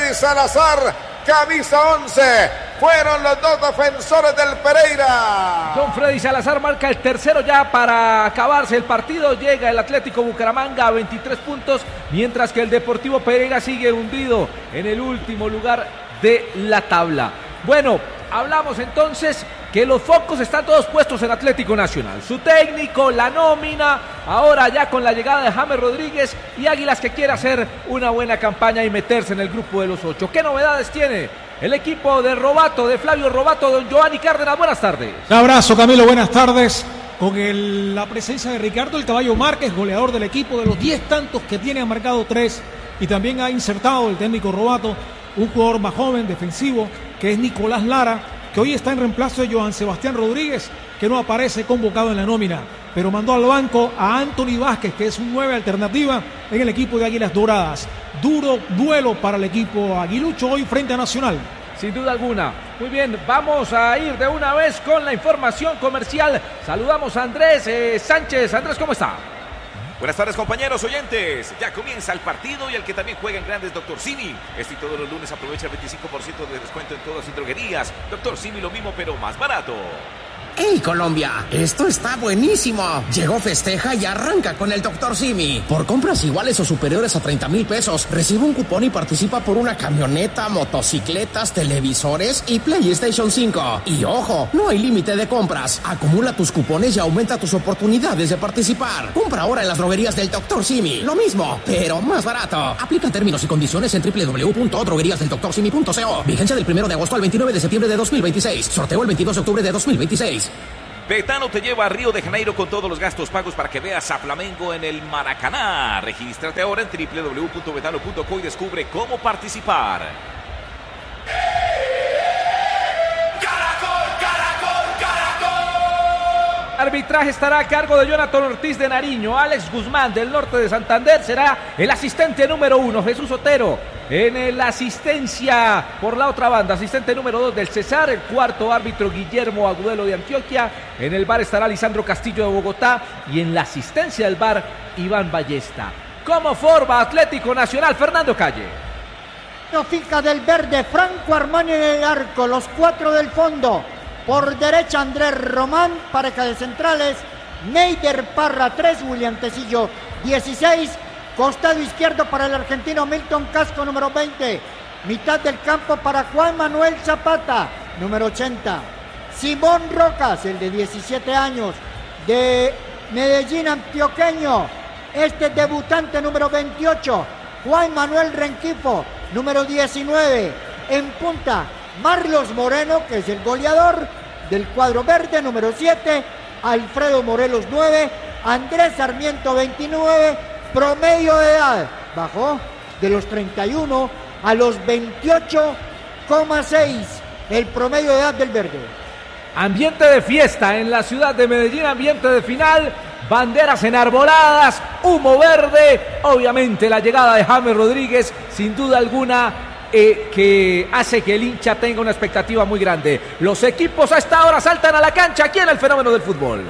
Freddy Salazar, camisa 11. Fueron los dos defensores del Pereira. Don Freddy Salazar marca el tercero ya para acabarse el partido. Llega el Atlético Bucaramanga a 23 puntos, mientras que el Deportivo Pereira sigue hundido en el último lugar de la tabla. Bueno, hablamos entonces que los focos están todos puestos en Atlético Nacional. Su técnico, la nómina, ahora ya con la llegada de James Rodríguez y Águilas, que quiere hacer una buena campaña y meterse en el grupo de los 8. ¿Qué novedades tiene el equipo de Robato, de Flavio Robato? Don Giovanni Cárdenas, buenas tardes. Un abrazo, Camilo, buenas tardes. Con la presencia de Ricardo el Caballo Márquez, goleador del equipo, de los 10 tantos que tiene, ha marcado 3, y también ha insertado el técnico Robato un jugador más joven, defensivo, que es Nicolás Lara, que hoy está en reemplazo de Johan Sebastián Rodríguez, que no aparece convocado en la nómina, pero mandó al banco a Anthony Vázquez, que es un 9 alternativa en el equipo de Águilas Doradas. Duro duelo para el equipo aguilucho hoy frente a Nacional. Sin duda alguna. Muy bien, vamos a ir de una vez con la información comercial. Saludamos a Andrés Sánchez. Andrés, ¿cómo está? Buenas tardes, compañeros oyentes. Ya comienza el partido y el que también juega en grandes, Dr. Simi. Este y todos los lunes aprovecha el 25% de descuento en todas sus droguerías. Dr. Simi, lo mismo pero más barato. ¡Hey, Colombia! Esto está buenísimo. Llegó Festeja y arranca con el Dr. Simi. Por compras iguales o superiores a 30,000 pesos, recibe un cupón y participa por una camioneta, motocicletas, televisores y PlayStation 5. Y ojo, no hay límite de compras. Acumula tus cupones y aumenta tus oportunidades de participar. Compra ahora en las droguerías del Dr. Simi. Lo mismo, pero más barato. Aplica términos y condiciones en www.drogueríasdeldoctorsimi.co. Vigencia del 1 de agosto al 29 de septiembre de 2026. Sorteo el 22 de octubre de 2026. Betano te lleva a Río de Janeiro con todos los gastos pagos para que veas a Flamengo en el Maracaná. Regístrate ahora en www.betano.co y descubre cómo participar. Arbitraje estará a cargo de Jonathan Ortiz de Nariño. Alex Guzmán del norte de Santander será el asistente número 1. Jesús Otero en la asistencia por la otra banda. Asistente número 2 del Cesar. El cuarto árbitro Guillermo Agudelo de Antioquia. En el VAR estará Lisandro Castillo de Bogotá. Y en la asistencia del VAR, Iván Ballesta. ¿Cómo forma Atlético Nacional? Fernando Calle. No fija del verde, Franco Armani en el arco, los 4 del fondo. Por derecha Andrés Román, pareja de centrales, Neider Parra 3, William Tecillo 16, costado izquierdo para el argentino Milton Casco número 20, mitad del campo para Juan Manuel Zapata número 80, Simón Rocas, el de 17 años, de Medellín antioqueño, este debutante número 28, Juan Manuel Renquifo número 19, en punta Marlos Moreno, que es el goleador del cuadro verde, número 7, Alfredo Morelos 9, Andrés Sarmiento 29, promedio de edad bajó de los 31 a los 28,6, el promedio de edad del verde. Ambiente de fiesta en la ciudad de Medellín, ambiente de final, banderas enarboladas, humo verde, obviamente la llegada de James Rodríguez, sin duda alguna, que hace que el hincha tenga una expectativa muy grande. Los equipos a esta hora saltan a la cancha aquí en el fenómeno del fútbol.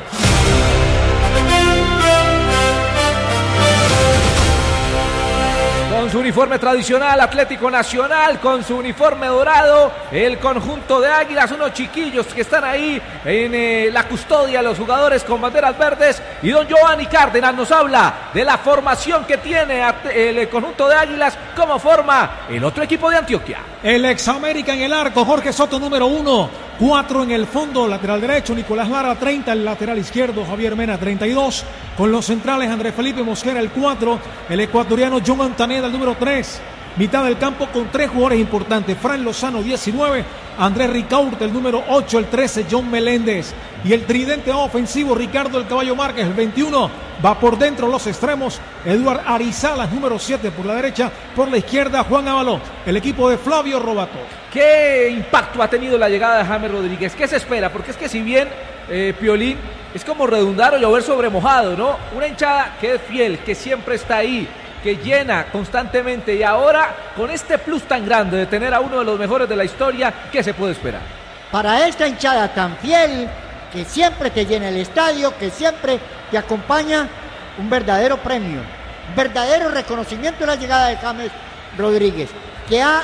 Con su uniforme tradicional, Atlético Nacional, con su uniforme dorado, el conjunto de Águilas, unos chiquillos que están ahí en la custodia, los jugadores con banderas verdes. Y don Giovanni Cárdenas nos habla de la formación que tiene el conjunto de Águilas, cómo forma el otro equipo de Antioquia. El ex América en el arco, Jorge Soto número 1, 4 en el fondo, lateral derecho, Nicolás Lara 30, el lateral izquierdo, Javier Mena 32, con los centrales Andrés Felipe Mosquera el 4, el ecuatoriano John Montaneda el número 3, mitad del campo con 3 jugadores importantes, Fran Lozano 19, Andrés Ricaurte el número 8, el 13 John Meléndez, y el tridente ofensivo Ricardo el Caballo Márquez el 21, va por dentro los extremos, Eduard Arizalas número 7 por la derecha, por la izquierda Juan Ábalo, el equipo de Flavio Robato. ¿Qué impacto ha tenido la llegada de James Rodríguez? ¿Qué se espera? Porque es que si bien Piolín es como redundar o llover sobre mojado, ¿no? Una hinchada que es fiel, que siempre está ahí, que llena constantemente, y ahora con este plus tan grande de tener a uno de los mejores de la historia, ¿qué se puede esperar? Para esta hinchada tan fiel, que siempre te llena el estadio, que siempre te acompaña, un verdadero premio, un verdadero reconocimiento de la llegada de James Rodríguez, que ha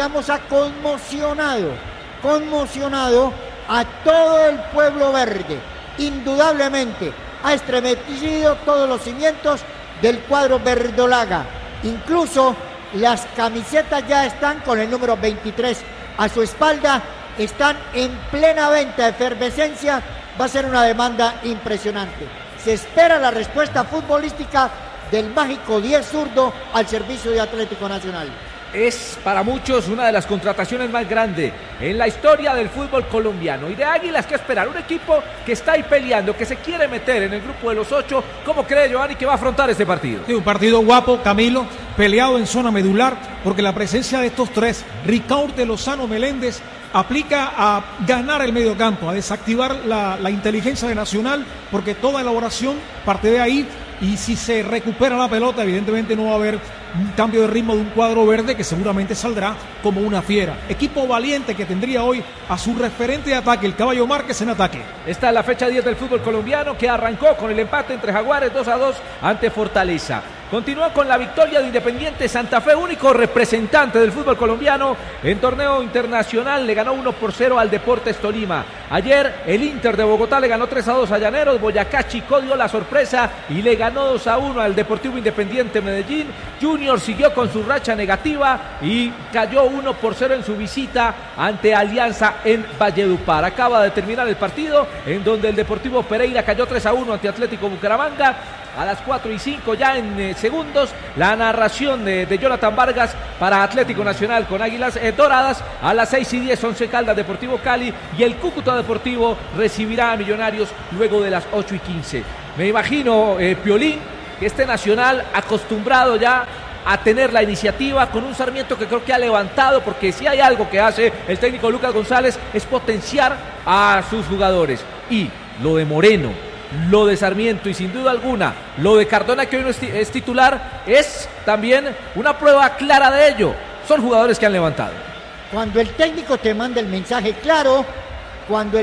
conmocionado a todo el pueblo verde. Indudablemente ha estremecido todos los cimientos del cuadro verdolaga. Incluso las camisetas ya están con el número 23 a su espalda, están en plena venta, efervescencia. Va a ser una demanda impresionante. Se espera la respuesta futbolística del mágico 10 zurdo al servicio de Atlético Nacional. Es para muchos una de las contrataciones más grandes en la historia del fútbol colombiano. Y de Águilas, ¿qué esperar? Un equipo que está ahí peleando, que se quiere meter en el grupo de los 8. ¿Cómo cree Giovanni que va a afrontar este partido? Sí, un partido guapo, Camilo, peleado en zona medular, porque la presencia de estos tres, Ricaurte, Lozano, Meléndez, aplica a ganar el mediocampo, a desactivar la inteligencia de Nacional, porque toda elaboración parte de ahí. Y si se recupera la pelota, evidentemente no va a haber un cambio de ritmo de un cuadro verde que seguramente saldrá como una fiera. Equipo valiente que tendría hoy a su referente de ataque, el Caballo Márquez, en ataque. Esta es la fecha 10 del fútbol colombiano, que arrancó con el empate entre Jaguares 2-2 ante Fortaleza. Continuó con la victoria de Independiente Santa Fe, único representante del fútbol colombiano en torneo internacional. Le ganó 1-0 al Deportes Tolima. Ayer el Inter de Bogotá le ganó 3-2 a Llaneros. Boyacá Chicó dio la sorpresa y le ganó 2-1 al Deportivo Independiente Medellín. Junior siguió con su racha negativa y cayó 1-0 en su visita ante Alianza en Valledupar. Acaba de terminar el partido en donde el Deportivo Pereira cayó 3-1 ante Atlético Bucaramanga. A las 4:05 ya en segundos, la narración de Jonathan Vargas para Atlético Nacional con Águilas Doradas. A las 6:10, Once Caldas Deportivo Cali, y el Cúcuta Deportivo recibirá a Millonarios luego de las 8:15. Me imagino, Piolín, que este Nacional acostumbrado ya a tener la iniciativa con un Sarmiento que creo que ha levantado, porque si hay algo que hace el técnico Lucas González es potenciar a sus jugadores. Y lo de Moreno, lo de Sarmiento y sin duda alguna lo de Cardona, que hoy no es titular, es también una prueba clara de ello. Son jugadores que han levantado. Cuando el técnico te manda el mensaje claro, cuando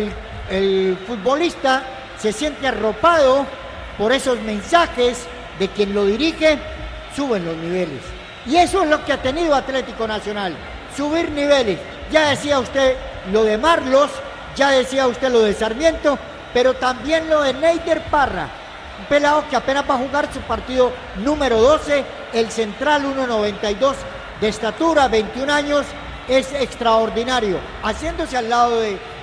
el futbolista se siente arropado por esos mensajes de quien lo dirige, suben los niveles. Y eso es lo que ha tenido Atlético Nacional, subir niveles. Ya decía usted lo de Marlos, ya decía usted lo de Sarmiento, pero también lo de Neider Parra, un pelado que apenas va a jugar su partido número 12, el central 1.92 de estatura, 21 años, es extraordinario, haciéndose al lado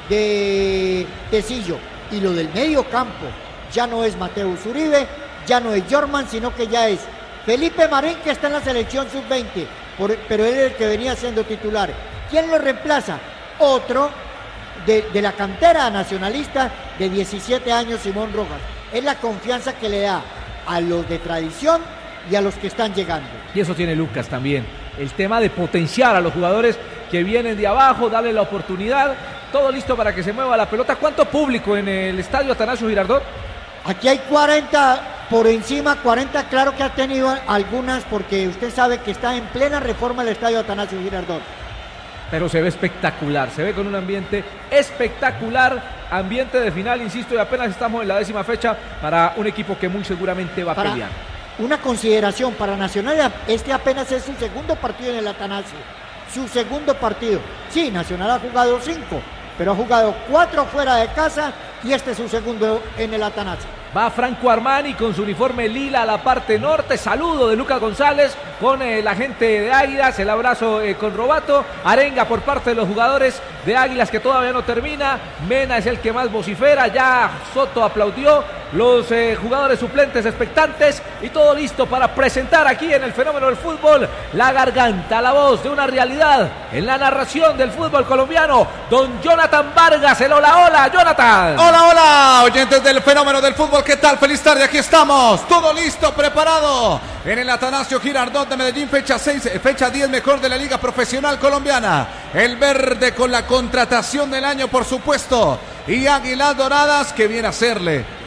de Tecillo. Y lo del medio campo, ya no es Mateus Uribe, ya no es Jorman, sino que ya es Felipe Marín, que está en la selección sub-20, pero él es el que venía siendo titular. ¿Quién lo reemplaza? Otro de la cantera nacionalista de 17 años, Simón Rojas. Es la confianza que le da a los de tradición y a los que están llegando. Y eso tiene Lucas también, el tema de potenciar a los jugadores que vienen de abajo, darle la oportunidad, todo listo para que se mueva la pelota. ¿Cuánto público en el estadio Atanasio Girardot? Aquí hay 40 por encima, 40, claro que ha tenido algunas, porque usted sabe que está en plena reforma el estadio Atanasio Girardot. Pero se ve espectacular, se ve con un ambiente espectacular, ambiente de final, insisto, y apenas estamos en la 10ª fecha para un equipo que muy seguramente va a pelear. Una consideración para Nacional, este apenas es su segundo partido en el Atanasio, su segundo partido. Sí, Nacional ha jugado 5, pero ha jugado 4 fuera de casa y este es su segundo en el Atanasio. Va Franco Armani con su uniforme lila a la parte norte. Saludo de Lucas González con la gente de Águilas. El abrazo con Robato. Arenga por parte de los jugadores de Águilas, que todavía no termina. Mena es el que más vocifera. Ya Soto aplaudió. Los jugadores suplentes expectantes. Y todo listo para presentar aquí en el fenómeno del fútbol la garganta, la voz de una realidad en la narración del fútbol colombiano. Don Jonathan Vargas. El hola, hola, Jonathan. Hola, hola, oyentes del fenómeno del fútbol. ¿Qué tal? Feliz tarde, aquí estamos, todo listo, preparado en el Atanasio Girardot de Medellín, fecha 10 mejor de la Liga Profesional Colombiana. El verde con la contratación del año, por supuesto, y Águilas Doradas que viene a hacerle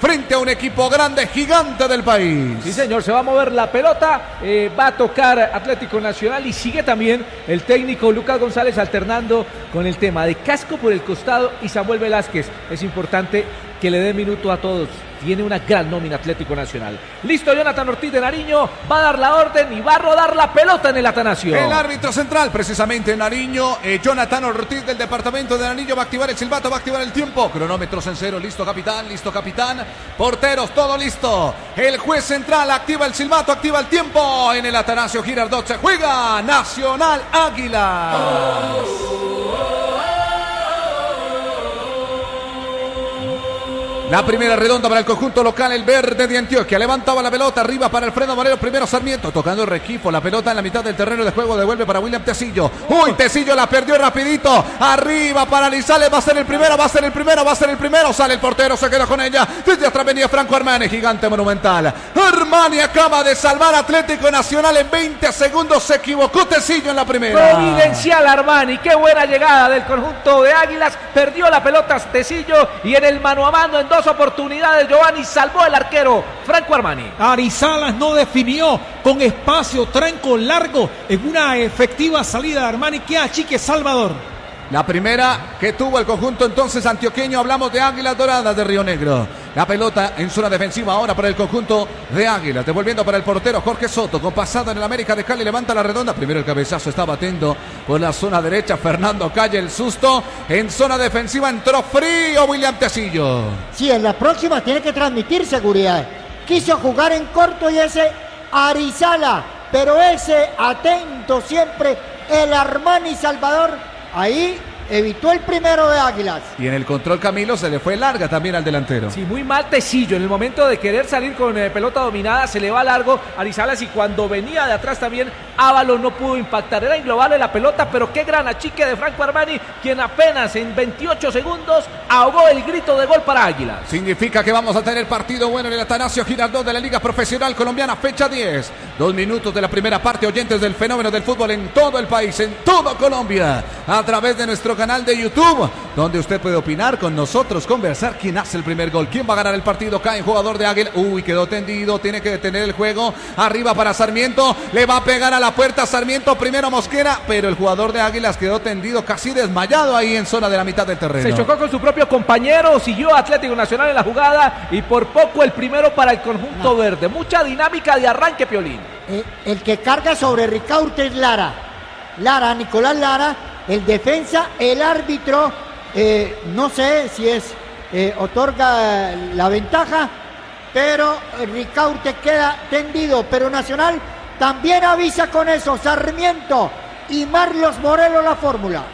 frente a un equipo grande, gigante del país. Sí, señor, se va a mover la pelota, va a tocar Atlético Nacional y sigue también el técnico Lucas González alternando con el tema de Casco por el costado y Samuel Velázquez. Es importante que le dé minuto a todos. Tiene una gran nómina Atlético Nacional. Listo, Jonathan Ortiz de Nariño va a dar la orden y va a rodar la pelota en el Atanasio. El árbitro central, precisamente Nariño, Jonathan Ortiz del departamento de Nariño va a activar el silbato, va a activar el tiempo. Cronómetros en cero, listo capitán, porteros, todo listo. El juez central activa el silbato, activa el tiempo. En el Atanasio Girardot se juega Nacional Águilas. La primera redonda para el conjunto local, el verde de Antioquia. Levantaba la pelota arriba para Alfredo Moreno. Primero Sarmiento, tocando el requifo. La pelota en la mitad del terreno de juego. Devuelve para William Tecillo. Uy, Tecillo la perdió rapidito. Arriba para Lizales. Va a ser el primero. Sale el portero, se queda con ella. Desde atrás venía Franco Armani, gigante monumental. Armani acaba de salvar Atlético Nacional en 20 segundos. Se equivocó Tecillo en la primera. Providencial Armani. Qué buena llegada del conjunto de Águilas. Perdió la pelota Tecillo y en el mano a mano en 2 oportunidades Giovanni salvó el arquero Franco Armani. Arizalas no definió con espacio, tranco largo en una efectiva salida de Armani que achique Salvador. La primera que tuvo el conjunto entonces antioqueño, hablamos de Águilas Doradas de Río Negro. La pelota en zona defensiva ahora para el conjunto de Águilas, devolviendo para el portero Jorge Soto, con pasada en el América de Cali, levanta la redonda, primero el cabezazo, está batiendo por la zona derecha, Fernando Calle, el susto, en zona defensiva entró frío William Tecillo. Sí, en la próxima tiene que transmitir seguridad. Quiso jugar en corto y ese Arizala, pero ese atento siempre, el Armani Salvador, ahí evitó el primero de Águilas. Y en el control Camilo se le fue larga también al delantero. Sí, muy mal Tecillo. En el momento de querer salir con pelota dominada se le va largo a Arizalas y cuando venía de atrás también Ábalos no pudo impactar. Era inglobable la pelota, pero qué gran achique de Franco Armani, quien apenas en 28 segundos ahogó el grito de gol para Águilas. Significa que vamos a tener partido bueno en el Atanasio Girardot de la Liga Profesional Colombiana, fecha 10. 2 minutos de la primera parte, oyentes del fenómeno del fútbol en todo el país, en toda Colombia, a través de nuestro canal de YouTube, donde usted puede opinar con nosotros, conversar quién hace el primer gol, quién va a ganar el partido. Cae en jugador de Águila, uy, quedó tendido, tiene que detener el juego, arriba para Sarmiento, le va a pegar a la puerta Sarmiento, primero Mosquera, pero el jugador de Águilas quedó tendido, casi desmayado ahí en zona de la mitad del terreno. Se chocó con su propio compañero, siguió Atlético Nacional en la jugada y por poco el primero para el conjunto verde. Mucha dinámica de arranque, Piolín. El que carga sobre Ricaurte es Nicolás Lara, el defensa, el árbitro, no sé si otorga la ventaja, pero Ricaurte queda tendido, pero Nacional también avisa con eso, Sarmiento y Marlos Morelos la fórmula.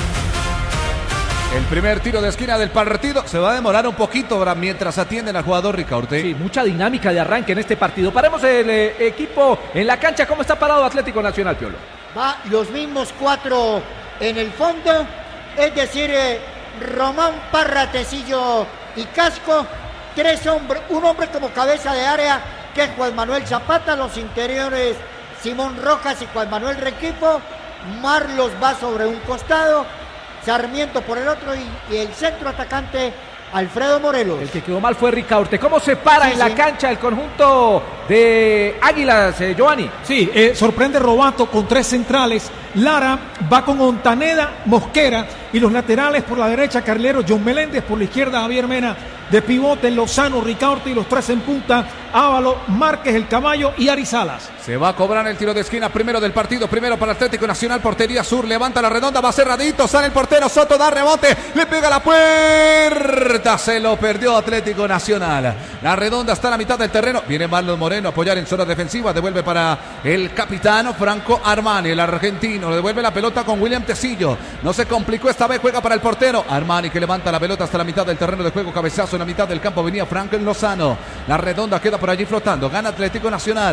El primer tiro de esquina del partido se va a demorar un poquito mientras atienden al jugador Ricaurte. Sí, mucha dinámica de arranque en este partido. Paremos el equipo en la cancha. ¿Cómo está parado Atlético Nacional, Piolo? Va los mismos 4 en el fondo, es decir, Román, Parra, Tecillo y Casco. 3 hombres, un hombre como cabeza de área, que es Juan Manuel Zapata. Los interiores, Simón Rojas y Juan Manuel Requifo. Marlos va sobre un costado, Sarmiento por el otro y el centro atacante Alfredo Morelos. El que quedó mal fue Ricaurte. ¿Cómo se para en la cancha el conjunto de Águilas, Giovanni? Sí, sorprende Robato con 3 centrales. Lara va con Ontaneda, Mosquera y los laterales por la derecha Carlero, John Meléndez, por la izquierda Javier Mena, de pivote Lozano, Ricaurte y los 3 en punta, Ávalo, Márquez, el Caballo y Arizalas. Se va a cobrar el tiro de esquina primero del partido, primero para Atlético Nacional, portería sur, levanta la redonda, va cerradito, sale el portero, Soto da rebote, le pega la puerta, se lo perdió Atlético Nacional. La redonda está a la mitad del terreno, viene Marlos Moreno a apoyar en zona defensiva, devuelve para el capitano Franco Armani, el argentino, le devuelve la pelota con William Tecillo, no se complicó esta vez, juega para el portero, Armani que levanta la pelota hasta la mitad del terreno de juego, cabezazo en la mitad del campo, venía Franco Lozano, la redonda queda por allí flotando, gana Atlético Nacional,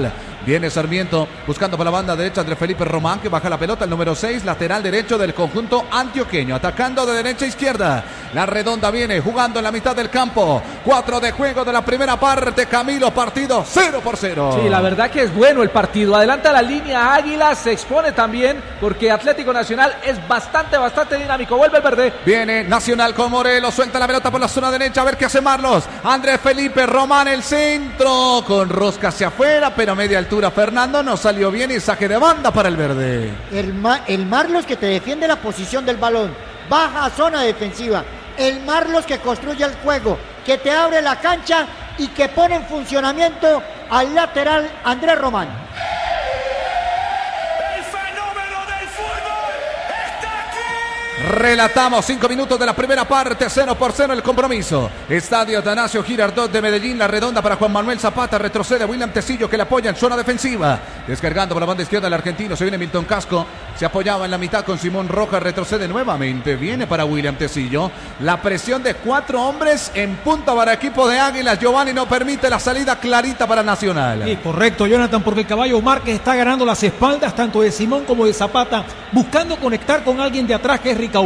Viene Sarmiento buscando por la banda derecha Andrés Felipe Román, que baja la pelota. El número 6, lateral derecho del conjunto antioqueño. Atacando de derecha a izquierda. La redonda viene jugando en la mitad del campo. 4 de juego de la primera parte. Camilo, partido 0-0. Sí, la verdad que es bueno el partido. Adelanta la línea Águilas. Se expone también porque Atlético Nacional es bastante dinámico. Vuelve el verde. Viene Nacional con Morelos. Suelta la pelota por la zona derecha. A ver qué hace Marlos. Andrés Felipe Román, el centro. Con rosca hacia afuera, pero media altura. Fernando no salió bien y saque de banda para el verde. El Marlos que te defiende la posición del balón, baja a zona defensiva. El Marlos que construye el juego, que te abre la cancha y que pone en funcionamiento al lateral Andrés Román. Relatamos 5 minutos de la primera parte, 0-0 el compromiso. Estadio Atanasio Girardot de Medellín, la redonda para Juan Manuel Zapata, retrocede William Tecillo que le apoya en zona defensiva. Descargando por la banda izquierda el argentino, se viene Milton Casco, se apoyaba en la mitad con Simón Rojas, retrocede nuevamente, viene para William Tecillo. La presión de 4 hombres en punta para el equipo de Águilas. Giovanni no permite la salida clarita para Nacional. Sí, correcto, Jonathan, porque el caballo Márquez está ganando las espaldas tanto de Simón como de Zapata, buscando conectar con alguien de atrás que es Ricaurte.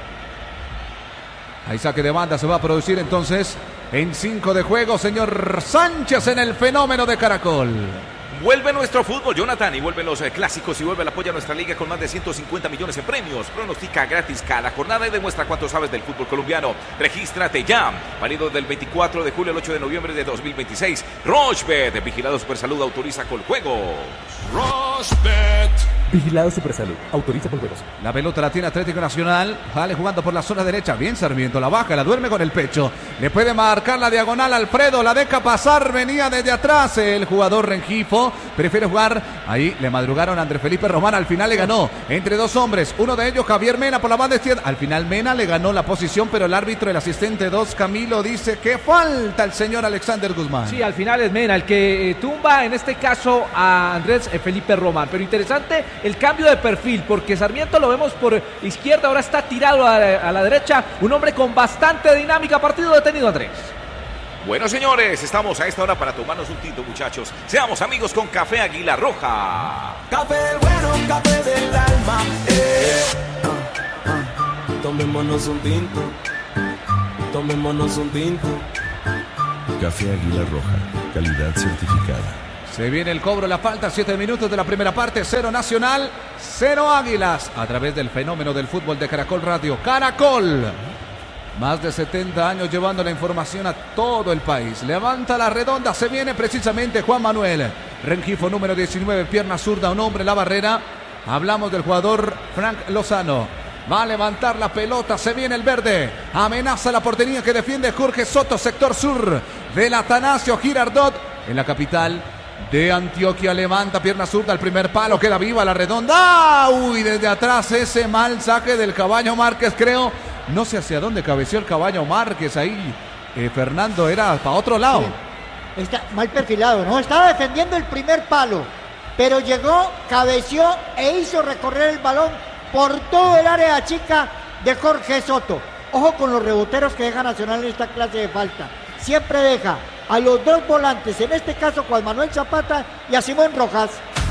Ahí saque de banda se va a producir entonces en 5 de juego, señor Sánchez en el fenómeno de Caracol. Vuelve nuestro fútbol, Jonathan, y vuelven los clásicos y vuelve el apoyo a nuestra liga con más de 150 millones en premios. Pronostica gratis cada jornada y demuestra cuánto sabes del fútbol colombiano. Regístrate ya. Válido del 24 de julio al 8 de noviembre de 2026. Rochebet, Vigilado Supersalud, autoriza con juegos. Rochebet. Vigilado Supersalud, autoriza con juegos. La pelota la tiene Atlético Nacional. Sale jugando por la zona derecha. Bien Sarmiento, la baja, la duerme con el pecho. Le puede marcar la diagonal Alfredo, la deja pasar, venía desde atrás el jugador Rengifo. Prefiere jugar, ahí le madrugaron a Andrés Felipe Román, al final le ganó entre 2 hombres, uno de ellos Javier Mena por la banda izquierda, al final Mena le ganó la posición, pero el árbitro, el asistente 2 Camilo dice que falta el señor Alexander Guzmán. Sí, al final es Mena el que tumba en este caso a Andrés Felipe Román, pero interesante el cambio de perfil, porque Sarmiento lo vemos por izquierda, ahora está tirado a la derecha, un hombre con bastante dinámica. Partido detenido, Andrés. Bueno, señores, estamos a esta hora para tomarnos un tinto, muchachos. Seamos amigos con Café Águila Roja. Café bueno, café del alma. Tomémonos un tinto. Tomémonos un tinto. Café Águila Roja, calidad certificada. Se viene el cobro, la falta, 7 minutos de la primera parte, 0 Nacional, 0 Águilas, a través del fenómeno del fútbol de Caracol Radio. Caracol, más de 70 años llevando la información a todo el país. Levanta la redonda, se viene precisamente Juan Manuel Rengifo, número 19, pierna zurda, un hombre en la barrera. Hablamos del jugador Frank Lozano. Va a levantar la pelota, se viene el verde. Amenaza la portería que defiende Jorge Soto, sector sur del Atanasio Girardot en la capital de Antioquia. Levanta pierna zurda, el primer palo, queda viva la redonda. Uy, desde atrás ese mal saque del caballo Márquez, creo. No sé hacia dónde cabeció el caballo Márquez ahí. Fernando, era para otro lado. Sí. Está mal perfilado, ¿no? Estaba defendiendo el primer palo, pero llegó, cabeció e hizo recorrer el balón por todo el área chica de Jorge Soto. Ojo con los reboteros que deja Nacional en esta clase de falta. Siempre deja a los 2 volantes, en este caso Juan Manuel Zapata y a Simón Rojas.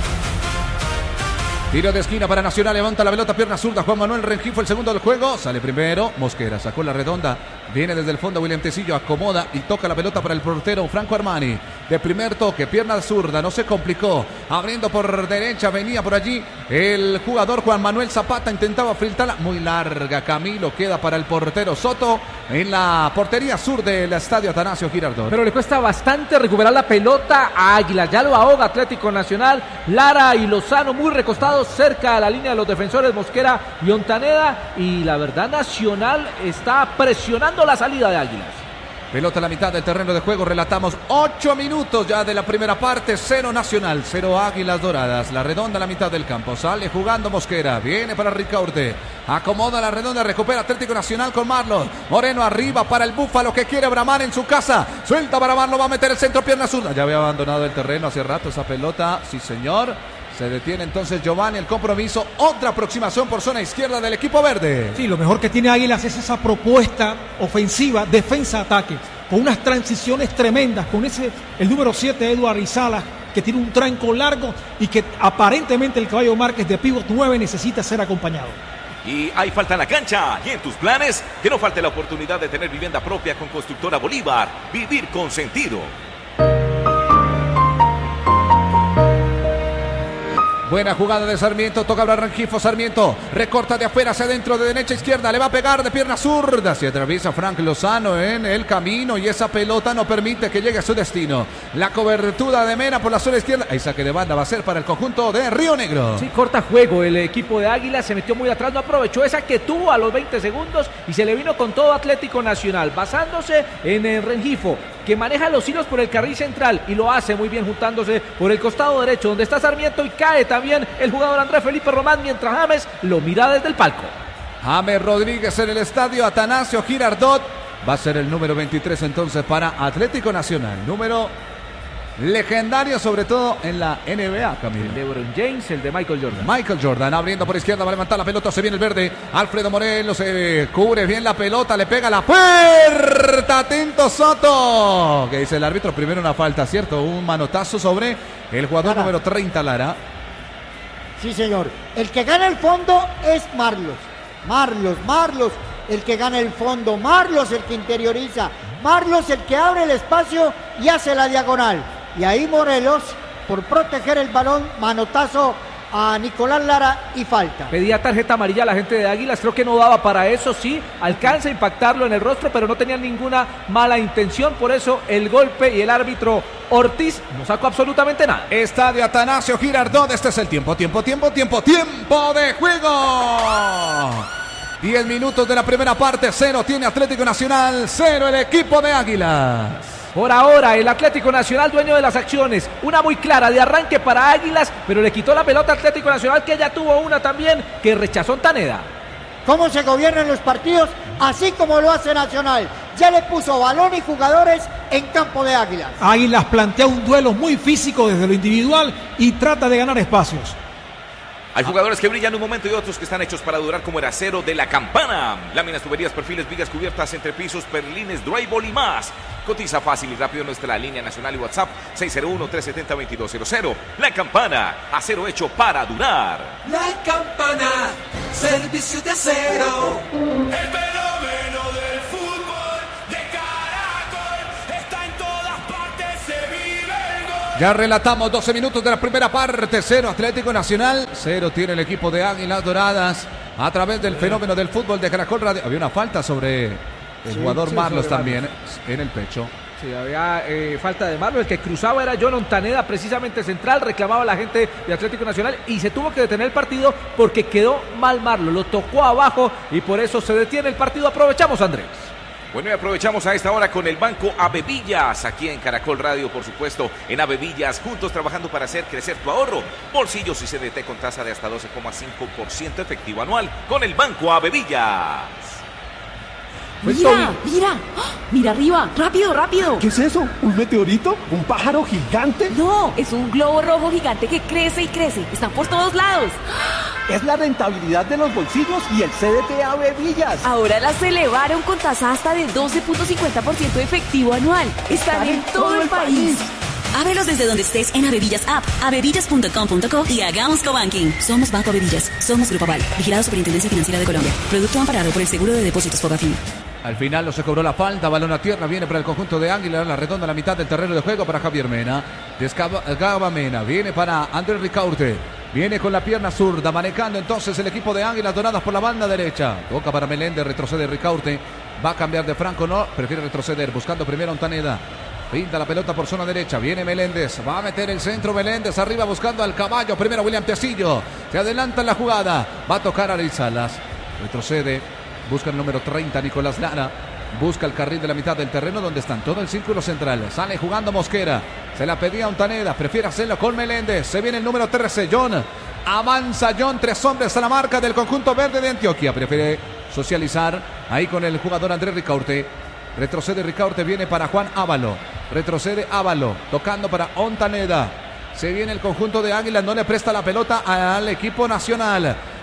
Tiro de esquina para Nacional, levanta la pelota, pierna zurda, Juan Manuel Rengifo, el segundo del juego, sale primero, Mosquera, sacó la redonda, viene desde el fondo William Tecillo, acomoda y toca la pelota para el portero Franco Armani, de primer toque, pierna zurda, no se complicó, abriendo por derecha, venía por allí el jugador Juan Manuel Zapata, intentaba filtrarla, muy larga, Camilo, queda para el portero Soto, en la portería sur del estadio Atanasio Girardot. Pero le cuesta bastante recuperar la pelota a Águila, ya lo ahoga Atlético Nacional, Lara y Lozano muy recostados cerca a la línea de los defensores Mosquera y Ontaneda, y la verdad Nacional está presionando la salida de Águilas. Pelota a la mitad del terreno de juego, relatamos 8 minutos ya de la primera parte, 0 Nacional, 0 Águilas Doradas, la redonda a la mitad del campo, sale jugando Mosquera, viene para Ricaurte, acomoda la redonda, recupera Atlético Nacional con Marlon, Moreno arriba para el Búfalo que quiere bramar en su casa, suelta para Marlon, va a meter el centro, pierna zurda, ya había abandonado el terreno hace rato esa pelota, sí señor. Se detiene entonces Giovanni el compromiso. Otra aproximación por zona izquierda del equipo verde. Sí, lo mejor que tiene Águilas es esa propuesta ofensiva, defensa-ataque, con unas transiciones tremendas, con el número 7 Eduardo Rizalas, que tiene un tranco largo y que aparentemente el Caballo Márquez de pívot 9 necesita ser acompañado. Y hay falta en la cancha. Y en tus planes, que no falte la oportunidad de tener vivienda propia con Constructora Bolívar. Vivir con sentido. Buena jugada de Sarmiento, toca hablar Rengifo, Sarmiento recorta de afuera hacia adentro, de derecha a izquierda, le va a pegar de pierna zurda, se atraviesa Frank Lozano en el camino y esa pelota no permite que llegue a su destino. La cobertura de Mena por la zona izquierda, ahí saque de banda va a ser para el conjunto de Río Negro. Sí, corta juego, el equipo de Águila se metió muy atrás, no aprovechó esa que tuvo a los 20 segundos y se le vino con todo Atlético Nacional, basándose en el Rengifo, que maneja los hilos por el carril central y lo hace muy bien juntándose por el costado derecho donde está Sarmiento y cae también el jugador Andrés Felipe Román mientras James lo mira desde el palco. James Rodríguez en el estadio Atanasio Girardot va a ser el número 23 entonces para Atlético Nacional, número legendario sobre todo en la NBA, Camilo. El de LeBron James, el de Michael Jordan. Michael Jordan abriendo por izquierda, va a levantar la pelota, se viene el verde, Alfredo Morelos se cubre bien la pelota, le pega la puerta, atento Soto, que dice el árbitro, primero una falta, ¿cierto? Un manotazo sobre el jugador número 30, Lara. Sí, señor, el que gana el fondo es Marlos, el que gana el fondo, Marlos el que interioriza, Marlos el que abre el espacio y hace la diagonal. Y ahí Morelos, por proteger el balón, manotazo a Nicolás Lara y falta. Pedía tarjeta amarilla a la gente de Águilas, creo que no daba para eso, sí, alcanza a impactarlo en el rostro, pero no tenía ninguna mala intención, por eso el golpe y el árbitro Ortiz no sacó absolutamente nada. Estadio Atanasio Girardot, este es el tiempo de juego. 10 minutos de la primera parte, 0 tiene Atlético Nacional, 0 el equipo de Águilas. Por ahora el Atlético Nacional dueño de las acciones, una muy clara de arranque para Águilas, pero le quitó la pelota a Atlético Nacional que ya tuvo una también que rechazó Ontaneda. ¿Cómo se gobiernan los partidos? Así como lo hace Nacional. Ya le puso balón y jugadores en campo de Águilas. Águilas plantea un duelo muy físico desde lo individual y trata de ganar espacios. Hay jugadores que brillan un momento y otros que están hechos para durar, como el acero de La Campana. Láminas, tuberías, perfiles, vigas cubiertas, entrepisos, perlines, drywall y más. Cotiza fácil y rápido en nuestra línea nacional y WhatsApp 601-370-2200. La Campana, acero hecho para durar. La Campana, servicio de acero. El fenómeno del fútbol de Caracol está en todas partes, se vive el gol. Ya relatamos 12 minutos de la primera parte, 0 Atlético Nacional, 0 tiene el equipo de Águilas Doradas a través del fenómeno del fútbol de Caracol Radio. Había una falta sobre el jugador Marlos también en el pecho. Sí, había falta de Marlos, el que cruzaba era John Ontaneda, precisamente central, reclamaba la gente de Atlético Nacional y se tuvo que detener el partido porque quedó mal Marlos, lo tocó abajo y por eso se detiene el partido. Aprovechamos, Andrés. Bueno, y aprovechamos a esta hora con el Banco Avevillas, aquí en Caracol Radio, por supuesto, en Avevillas, juntos trabajando para hacer crecer tu ahorro. Bolsillos y CDT con tasa de hasta 12,5% efectivo anual con el Banco Avevillas. Mira, mira, mira arriba, rápido, rápido. ¿Qué es eso? ¿Un meteorito? ¿Un pájaro gigante? No, es un globo rojo gigante que crece y crece. Están por todos lados. Es la rentabilidad de los bolsillos y el CDT Avevillas. Ahora las elevaron con tasa hasta de 12.50% efectivo anual. Están en todo el país. Ábrelos desde donde estés en Avevillas App, avevillas.com.co y hagamos cobanking. Somos Banco Avevillas, somos Grupo Aval, vigilado Superintendencia Financiera de Colombia. Producto amparado por el Seguro de Depósitos Fogafín. Al final no se cobró la falta, balón a tierra, viene para el conjunto de Águila, la redonda a la mitad del terreno de juego para Javier Mena. Descaba Mena, viene para Andrés Ricaurte, viene con la pierna zurda, manejando entonces el equipo de Águilas Doradas por la banda derecha. Toca para Meléndez, retrocede Ricaurte, va a cambiar de Franco, no, prefiere retroceder, buscando primero Ontaneda. Pinta la pelota por zona derecha, viene Meléndez, va a meter el centro Meléndez, arriba buscando al caballo, primero William Tecillo, se adelanta en la jugada, va a tocar a Ariel Salas, retrocede, busca el número 30 Nicolás Lara, busca el carril de la mitad del terreno donde están todo el círculo central, sale jugando Mosquera, se la pedía Ontaneda, prefiere hacerlo con Meléndez, se viene el número 13 John, avanza John, 3 hombres a la marca del conjunto verde de Antioquia, prefiere socializar ahí con el jugador Andrés Ricaurte. Retrocede Ricaurte, viene para Juan Ávalo. Retrocede Ávalo, tocando para Ontaneda. Se viene el conjunto de Águilas, no le presta la pelota al equipo nacional.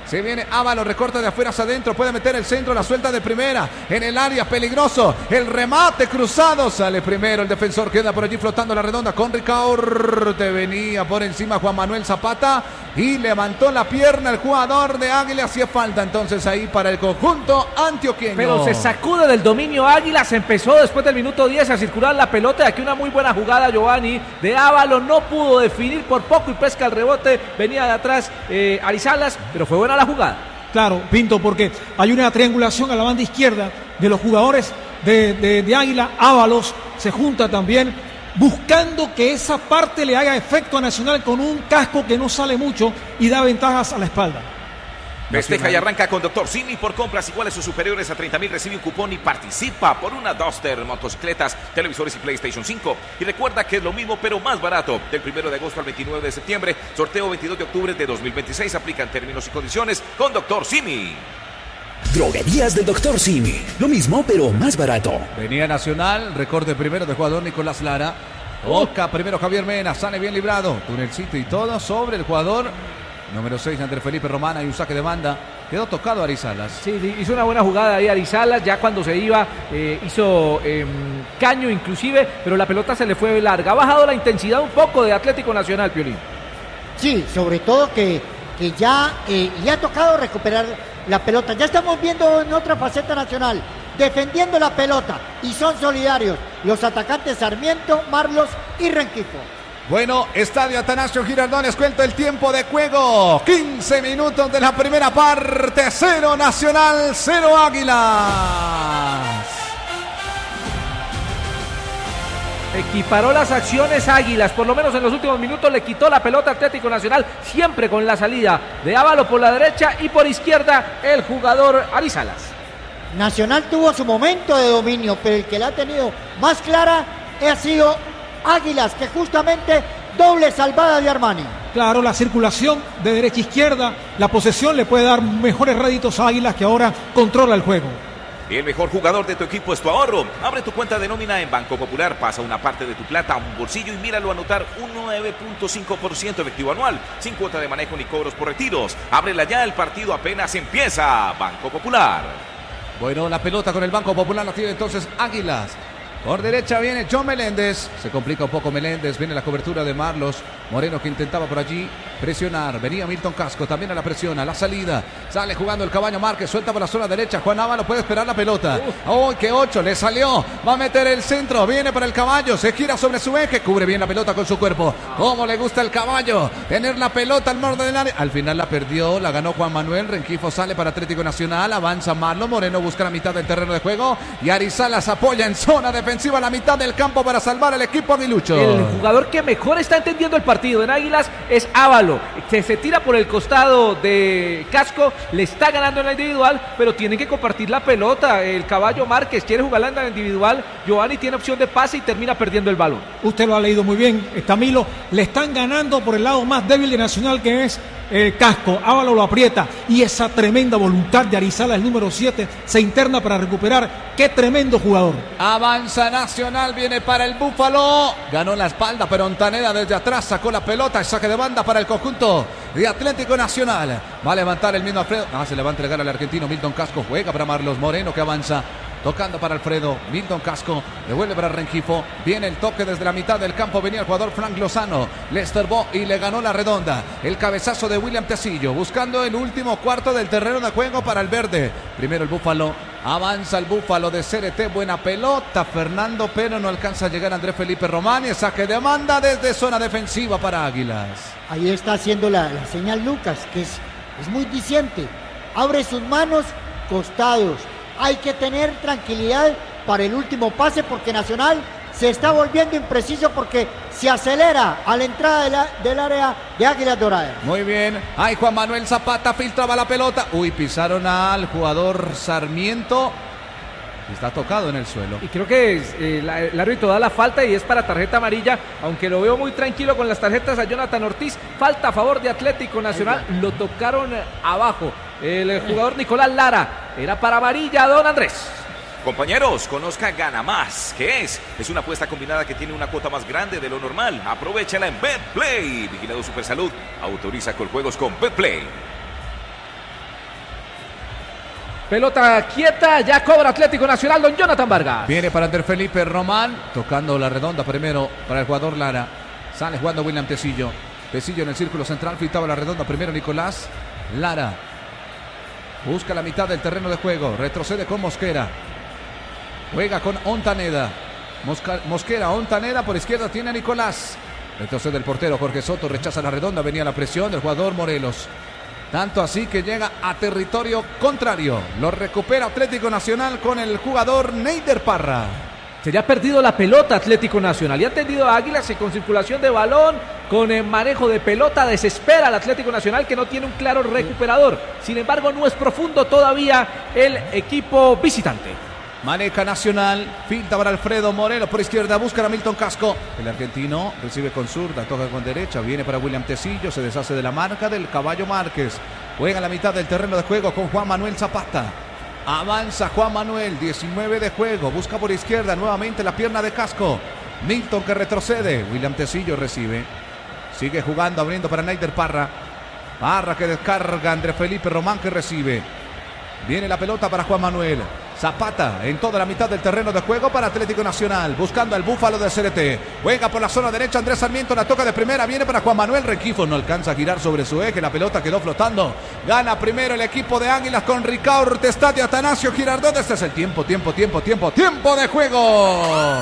Se viene Ábalos, recorta de afuera hacia adentro, puede meter el centro, la suelta de primera, en el área, peligroso, el remate cruzado, sale primero el defensor, queda por allí flotando la redonda con Ricaurte, venía por encima Juan Manuel Zapata y levantó la pierna el jugador de Águila, hacía falta entonces ahí para el conjunto antioqueño. Pero se sacude del dominio Águila, se empezó después del minuto 10 a circular la pelota, y aquí una muy buena jugada, Giovanni, de Ábalos, no pudo definir por poco y pesca el rebote, venía de atrás Arizalas, pero fue buena la jugada. Claro, Pinto, porque hay una triangulación a la banda izquierda de los jugadores de Águila. Ábalos se junta también buscando que esa parte le haga efecto a Nacional con un casco que no sale mucho y da ventajas a la espalda. Festeja y arranca con Dr. Simi. Por compras iguales o superiores a 30,000 recibe un cupón y participa por una Duster, motocicletas, televisores y PlayStation 5. Y recuerda que es lo mismo pero más barato. Del 1 de agosto al 29 de septiembre, sorteo 22 de octubre de 2026. Aplican términos y condiciones con Dr. Simi. Droguerías del Dr. Simi. Lo mismo pero más barato. Venía Nacional, recorte primero de jugador Nicolás Lara. Toca primero Javier Mena, sale bien librado. Tunelcito y todo sobre el jugador número 6, Andrés Felipe Román. Hay un saque de banda. Quedó tocado Arizalas. Sí, hizo una buena jugada ahí Arizalas. Ya cuando se iba, hizo caño inclusive, pero la pelota se le fue larga. Ha bajado la intensidad un poco de Atlético Nacional, Piolín. Sí, sobre todo que ya le ha tocado recuperar la pelota. Ya estamos viendo en otra faceta Nacional, defendiendo la pelota. Y son solidarios los atacantes Sarmiento, Marlos y Rengifo. Bueno, Estadio Atanasio Girardot, les cuento el tiempo de juego. 15 minutos de la primera parte. 0 Nacional, 0 Águilas. Equiparó las acciones Águilas, por lo menos en los últimos minutos le quitó la pelota Atlético Nacional, siempre con la salida de Ábalos por la derecha y por izquierda el jugador Arizalas. Nacional tuvo su momento de dominio, pero el que la ha tenido más clara ha sido Águilas, que justamente doble salvada de Armani. Claro, la circulación de derecha a izquierda, la posesión le puede dar mejores réditos a Águilas, que ahora controla el juego. El mejor jugador de tu equipo es tu ahorro. Abre tu cuenta de nómina en Banco Popular, pasa una parte de tu plata a un bolsillo y míralo anotar un 9.5% efectivo anual, sin cuota de manejo ni cobros por retiros. Ábrela ya, el partido apenas empieza. Banco Popular. Bueno, la pelota con el Banco Popular la tiene entonces Águilas. Por derecha viene John Meléndez. Se complica un poco Meléndez. Viene la cobertura de Marlos Moreno, que intentaba por allí presionar. Venía Milton Casco también a la presión, a la salida. Sale jugando el Cabaño Márquez. Suelta por la zona derecha. Juan Ábalos puede esperar la pelota. ¡Oh, qué 8! Le salió. Va a meter el centro. Viene para el Caballo. Se gira sobre su eje. Cubre bien la pelota con su cuerpo. ¿Cómo le gusta el Caballo? Tener la pelota al borde del área. Al final la perdió. La ganó Juan Manuel. Rengifo sale para Atlético Nacional. Avanza Marlos Moreno. Busca la mitad del terreno de juego. Y Arizalas apoya en zona defensiva a la mitad del campo para salvar al equipo aguilucho. El jugador que mejor está entendiendo el partido en Águilas es Ábalos. Se tira por el costado de Casco, le está ganando en la individual, pero tienen que compartir la pelota. El Caballo Márquez quiere jugarla en la individual. Giovanni tiene opción de pase y termina perdiendo el balón. Usted lo ha leído muy bien, Camilo. Le están ganando por el lado más débil de Nacional, que es Casco. Ábalos lo aprieta y esa tremenda voluntad de Arizalas, el número 7, se interna para recuperar. ¡Qué tremendo jugador! Avanza Nacional, viene para el Búfalo. Ganó la espalda, pero Ontaneda desde atrás sacó la pelota. Y saque de banda para el conjunto de Atlético Nacional. Va a levantar el mismo Alfredo. Se le va a entregar al argentino Milton Casco. Juega para Marlos Moreno, que avanza. Tocando para Alfredo, Milton Casco, devuelve para Rengifo, viene el toque desde la mitad del campo, venía el jugador Frank Lozano, le estorbó y le ganó la redonda. El cabezazo de William Tecillo, buscando el último cuarto del terreno de juego para el verde. Primero el Búfalo, avanza el Búfalo de CRT, buena pelota, Fernando, pero no alcanza a llegar Andrés Felipe Román, y saque de banda desde zona defensiva para Águilas. Ahí está haciendo la señal Lucas, que es muy diciente, abre sus manos, costados. Hay que tener tranquilidad para el último pase, porque Nacional se está volviendo impreciso, porque se acelera a la entrada del área de Águilas Doradas. Muy bien, ahí Juan Manuel Zapata filtraba la pelota. Pisaron al jugador Sarmiento. Está tocado en el suelo. Y creo que el árbitro da la falta y es para tarjeta amarilla, aunque lo veo muy tranquilo con las tarjetas a Jonathan Ortiz. Falta a favor de Atlético Nacional, lo tocaron abajo. El jugador Nicolás Lara, era para amarilla, don Andrés. Compañeros, conozca Gana Más. ¿Qué es? Es una apuesta combinada que tiene una cuota más grande de lo normal. Aprovéchala en BetPlay. Vigilado Supersalud. Autoriza con juegos con BetPlay. Pelota quieta, ya cobra Atlético Nacional, don Jonathan Vargas. Viene para Andrés Felipe Román, tocando la redonda primero para el jugador Lara. Sale jugando William Tecillo. Tecillo en el círculo central, fitaba la redonda primero Nicolás. Lara busca la mitad del terreno de juego, retrocede con Mosquera. Juega con Ontaneda. Mosquera, Ontaneda, por izquierda tiene a Nicolás. Retrocede el portero Jorge Soto, rechaza la redonda, venía la presión del jugador Morelos. Tanto así que llega a territorio contrario. Lo recupera Atlético Nacional con el jugador Neider Parra. Se le ha perdido la pelota Atlético Nacional y ha tendido a Águilas con circulación de balón, con el manejo de pelota. Desespera al Atlético Nacional, que no tiene un claro recuperador. Sin embargo, no es profundo todavía el equipo visitante. Maneja Nacional, finta para Alfredo Moreno por izquierda, busca a Milton Casco. El argentino recibe con zurda, toca con derecha, viene para William Tecillo, se deshace de la marca del Caballo Márquez. Juega a la mitad del terreno de juego con Juan Manuel Zapata. Avanza Juan Manuel, 19 de juego, busca por izquierda nuevamente la pierna de Casco. Milton que retrocede, William Tecillo recibe. Sigue jugando, abriendo para Neider Parra. Parra que descarga, Andrés Felipe Román que recibe. Viene la pelota para Juan Manuel. Zapata en toda la mitad del terreno de juego para Atlético Nacional, buscando al Búfalo de CRT. Juega por la zona derecha Andrés Sarmiento, la toca de primera, viene para Juan Manuel Rengifo, no alcanza a girar sobre su eje, la pelota quedó flotando. Gana primero el equipo de Águilas con Ricardo Ortestad y Atanasio Girardot. Este es el tiempo de juego.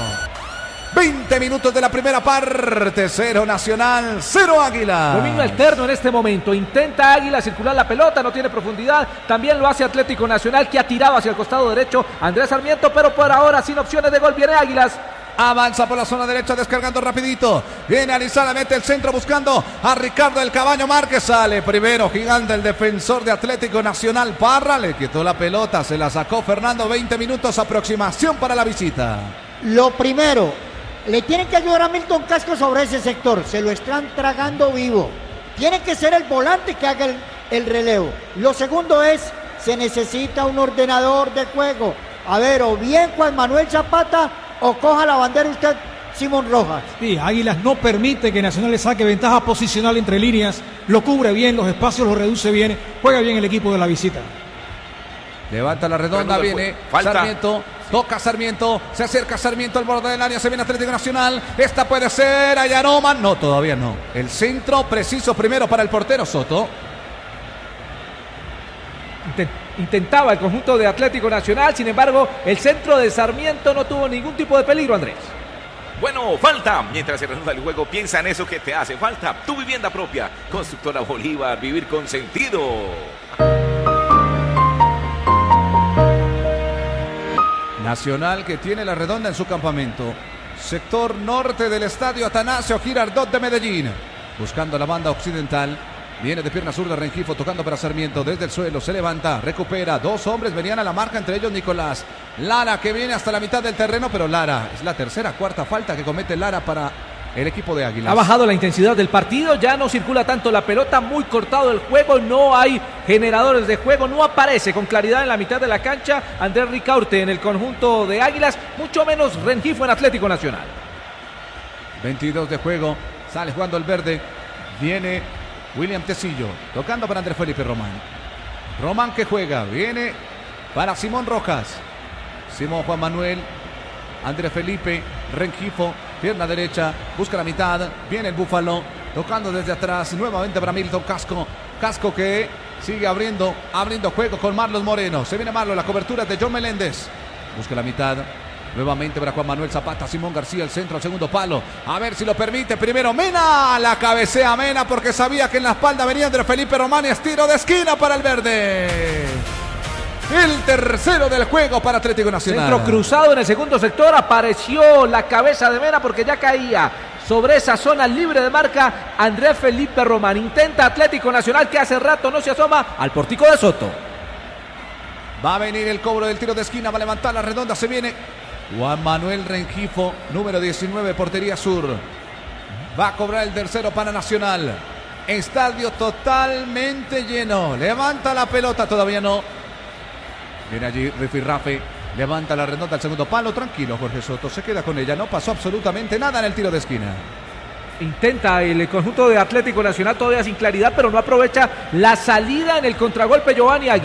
20 minutos de la primera parte, 0 Nacional, 0 Águila. Dominio alterno en este momento, intenta Águila circular la pelota, no tiene profundidad, también lo hace Atlético Nacional, que ha tirado hacia el costado derecho Andrés Sarmiento, pero por ahora sin opciones de gol. Viene Águilas. Avanza por la zona derecha, descargando rapidito. Viene Arizala, mete el centro buscando a Ricardo del Caballo Márquez. Sale primero, gigante el defensor de Atlético Nacional, Parra. Le quitó la pelota, se la sacó Fernando. 20 minutos, aproximación para la visita. Lo primero, le tienen que ayudar a Milton Casco sobre ese sector. Se lo están tragando vivo. Tiene que ser el volante que haga el relevo. Lo segundo es, se necesita un ordenador de juego. A ver, o bien Juan Manuel Zapata, o coja la bandera usted, Simón Rojas. Sí, Águilas no permite que Nacional le saque ventaja posicional entre líneas, lo cubre bien, los espacios los reduce bien, juega bien el equipo de la visita. Levanta la redonda, viene Sarmiento, toca Sarmiento, se acerca Sarmiento al borde del área, se viene Atlético Nacional, esta puede ser Ayanoman, no, todavía no. El centro preciso primero para el portero Soto. Intentaba el conjunto de Atlético Nacional, sin embargo, el centro de Sarmiento no tuvo ningún tipo de peligro, Andrés. Bueno, falta. Mientras se reanuda el juego, piensa en eso que te hace falta. Tu vivienda propia. Constructora Bolívar, vivir con sentido. Nacional que tiene la redonda en su campamento. Sector norte del estadio Atanasio Girardot de Medellín. Buscando la banda occidental. Viene de pierna zurda Rengifo, tocando para Sarmiento desde el suelo, se levanta, recupera, dos hombres venían a la marca, entre ellos Nicolás. Lara que viene hasta la mitad del terreno, pero Lara, es la tercera, cuarta falta que comete Lara para el equipo de Águilas. Ha bajado la intensidad del partido, ya no circula tanto la pelota, muy cortado el juego, no hay generadores de juego, no aparece con claridad en la mitad de la cancha Andrés Ricaurte en el conjunto de Águilas, mucho menos Rengifo en Atlético Nacional. 22 de juego, sale jugando el verde, viene William Tecillo, tocando para Andrés Felipe Román. Román que juega, viene para Simón Rojas. Simón Juan Manuel, Andrés Felipe, Rengifo, pierna derecha, busca la mitad, viene el Búfalo, tocando desde atrás, nuevamente para Milton Casco. Casco que sigue abriendo juego con Marlos Moreno. Se viene Marlos, la cobertura de John Meléndez. Busca la mitad. Nuevamente para Juan Manuel Zapata, Simón García, el centro al segundo palo. A ver si lo permite. Primero Mena, la cabecea Mena porque sabía que en la espalda venía Andrés Felipe Román. Es tiro de esquina para el verde. El tercero del juego para Atlético Nacional. Centro cruzado en el segundo sector. Apareció la cabeza de Mena porque ya caía sobre esa zona libre de marca Andrés Felipe Román. Intenta Atlético Nacional, que hace rato no se asoma al pórtico de Soto. Va a venir el cobro del tiro de esquina. Va a levantar la redonda. Se viene Juan Manuel Rengifo, número 19, portería sur. Va a cobrar el tercero para Nacional. Estadio totalmente lleno. Levanta la pelota, todavía no. Viene allí Rifirrafe. Levanta la redonda al segundo palo. Tranquilo, Jorge Soto. Se queda con ella. No pasó absolutamente nada en el tiro de esquina. Intenta el conjunto de Atlético Nacional todavía sin claridad, pero no aprovecha la salida en el contragolpe Giovanni Águilas.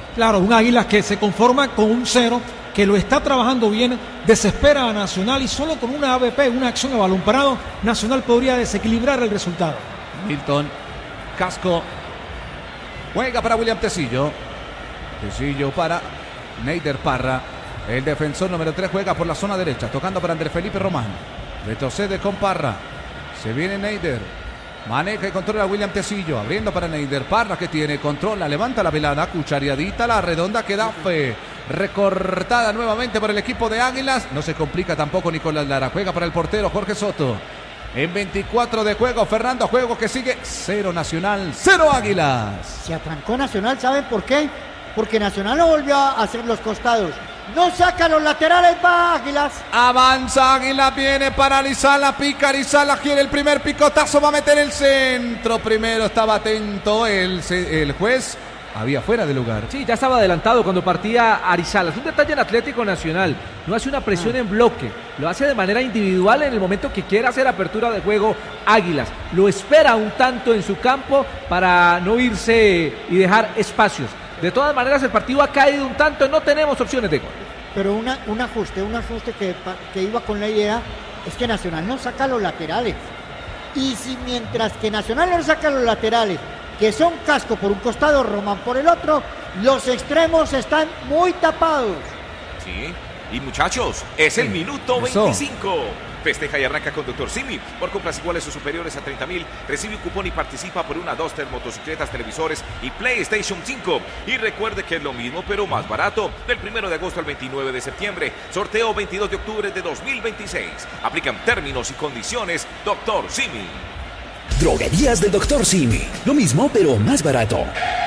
Claro, un Águilas que se conforma con un 0, que lo está trabajando bien, desespera a Nacional y solo con una ABP, una acción a balón parado, Nacional podría desequilibrar el resultado. Milton Casco juega para William Tecillo. Tecillo para Neider Parra. El defensor número 3 juega por la zona derecha, tocando para Andrés Felipe Román. Retrocede con Parra. Se viene Neider. Maneja y controla a William Tecillo. Abriendo para Neider Parra, que tiene, controla, levanta la velada, cuchareadita, la redonda queda recortada nuevamente por el equipo de Águilas. No se complica tampoco Nicolás Lara. Juega para el portero Jorge Soto. En 24 de juego, Fernando, juego que sigue 0 Nacional, 0 Águilas. Se atrancó Nacional, ¿saben por qué? Porque Nacional no volvió a hacer los costados. No saca los laterales, va Águilas. Avanza Águila, viene para Arizala, pica Arizala, quiere el primer picotazo, va a meter el centro. Primero estaba atento el juez. Había fuera de lugar. Sí, ya estaba adelantado cuando partía Arizala. Es un detalle en Atlético Nacional. No hace una presión en bloque. Lo hace de manera individual en el momento que quiera hacer apertura de juego Águilas. Lo espera un tanto en su campo para no irse y dejar espacios. De todas maneras, el partido ha caído un tanto. No tenemos opciones de gol. Pero un ajuste que iba con la idea es que Nacional no saca los laterales. Y si mientras que Nacional no saca los laterales, que son Casco por un costado, Román por el otro, los extremos están muy tapados. Sí, y muchachos, es el minuto 25. Festeja y arranca con Dr. Simi. Por compras iguales o superiores a 30,000, recibe un cupón y participa por una Duster, motocicletas, televisores y PlayStation 5. Y recuerde que es lo mismo, pero más barato. Del 1 de agosto al 29 de septiembre. Sorteo 22 de octubre de 2026. Aplican términos y condiciones. Dr. Simi. Droguerías del Dr. Simi. Lo mismo, pero más barato.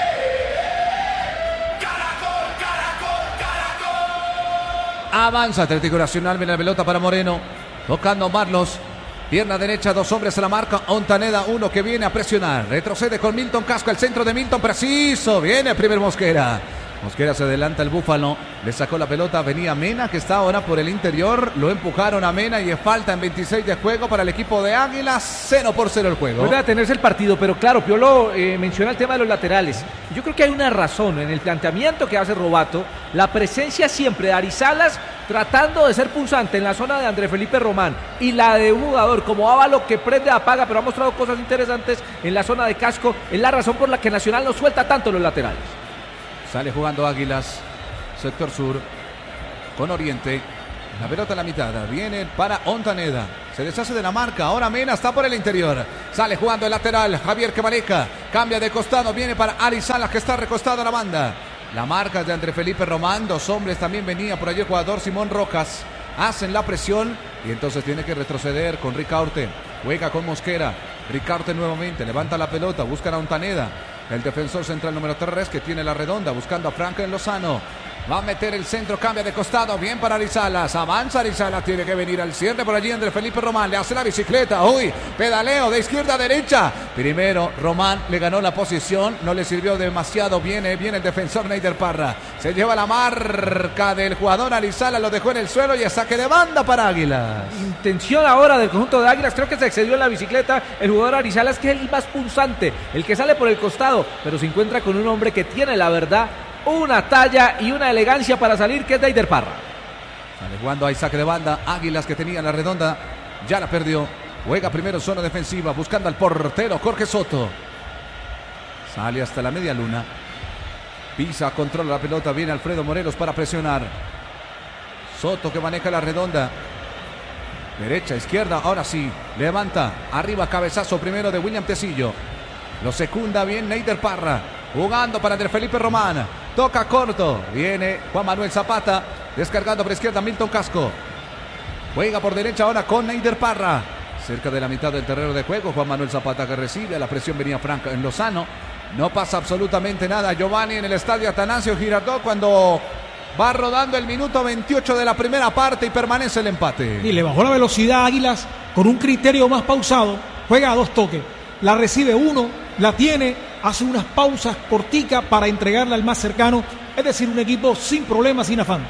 Avanza Atlético Nacional, viene la pelota para Moreno. Tocando Marlos. Pierna derecha, 2 hombres a la marca. Ontaneda, uno que viene a presionar. Retrocede con Milton Casco, el centro de Milton, preciso. Viene el primer Mosquera. Mosquera se adelanta el Búfalo. Le sacó la pelota. Venía Mena, que está ahora por el interior. Lo empujaron a Mena y es falta en 26 de juego para el equipo de Águilas. 0-0 el juego. Puede detenerse el partido, pero claro, Piolo menciona el tema de los laterales. Yo creo que hay una razón en el planteamiento que hace Robato. La presencia siempre de Arizalas tratando de ser punzante en la zona de Andrés Felipe Román y la de un jugador como Ávalo que prende, apaga, pero ha mostrado cosas interesantes en la zona de Casco. Es la razón por la que Nacional no suelta tanto los laterales. Sale jugando Águilas, sector sur, con Oriente. La pelota a la mitad, viene para Ontaneda. Se deshace de la marca, ahora Mena está por el interior. Sale jugando el lateral, Javier que maneja. Cambia de costado, viene para Arizala, que está recostado a la banda. La marca de Andrés Felipe Román, 2 hombres también venía por allí el jugador Simón Rojas. Hacen la presión y entonces tiene que retroceder con Ricaurte. Juega con Mosquera. Ricaurte nuevamente, levanta la pelota, buscan a Ontaneda. El defensor central número 3 que tiene la redonda, buscando a Franklin Lozano. Va a meter el centro, cambia de costado, bien para Arizalas. Avanza Arizalas, tiene que venir al cierre por allí Andrés Felipe Román. Le hace la bicicleta, uy, pedaleo de izquierda a derecha. Primero Román le ganó la posición, no le sirvió demasiado. Viene el defensor Neider Parra. Se lleva la marca del jugador Arizalas, lo dejó en el suelo y a saque de banda para Águilas. Intención ahora del conjunto de Águilas, creo que se excedió en la bicicleta el jugador Arizalas, que es el más punzante, el que sale por el costado, pero se encuentra con un hombre que tiene la verdad, una talla y una elegancia para salir, que es Neider Parra. Sale jugando, hay saque de banda. Águilas, que tenía la redonda, ya la perdió. Juega primero zona defensiva, buscando al portero Jorge Soto. Sale hasta la media luna. Pisa, controla la pelota, viene Alfredo Morelos para presionar. Soto, que maneja la redonda. Derecha, izquierda, ahora sí. Levanta, arriba, cabezazo primero de William Tecillo. Lo secunda bien Neider Parra. Jugando para Andrés Felipe Román. Toca corto. Viene Juan Manuel Zapata. Descargando por izquierda Milton Casco. Juega por derecha ahora con Neider Parra. Cerca de la mitad del terreno de juego. Juan Manuel Zapata que recibe. La presión venía franca en Lozano. No pasa absolutamente nada. Giovanni en el estadio Atanasio Girardot cuando va rodando el minuto 28 de la primera parte y permanece el empate. Y le bajó la velocidad a Águilas con un criterio más pausado. Juega a 2 toques. La recibe uno, la tiene, hace unas pausas corticas para entregarla al más cercano. Es decir, un equipo sin problemas, sin afán.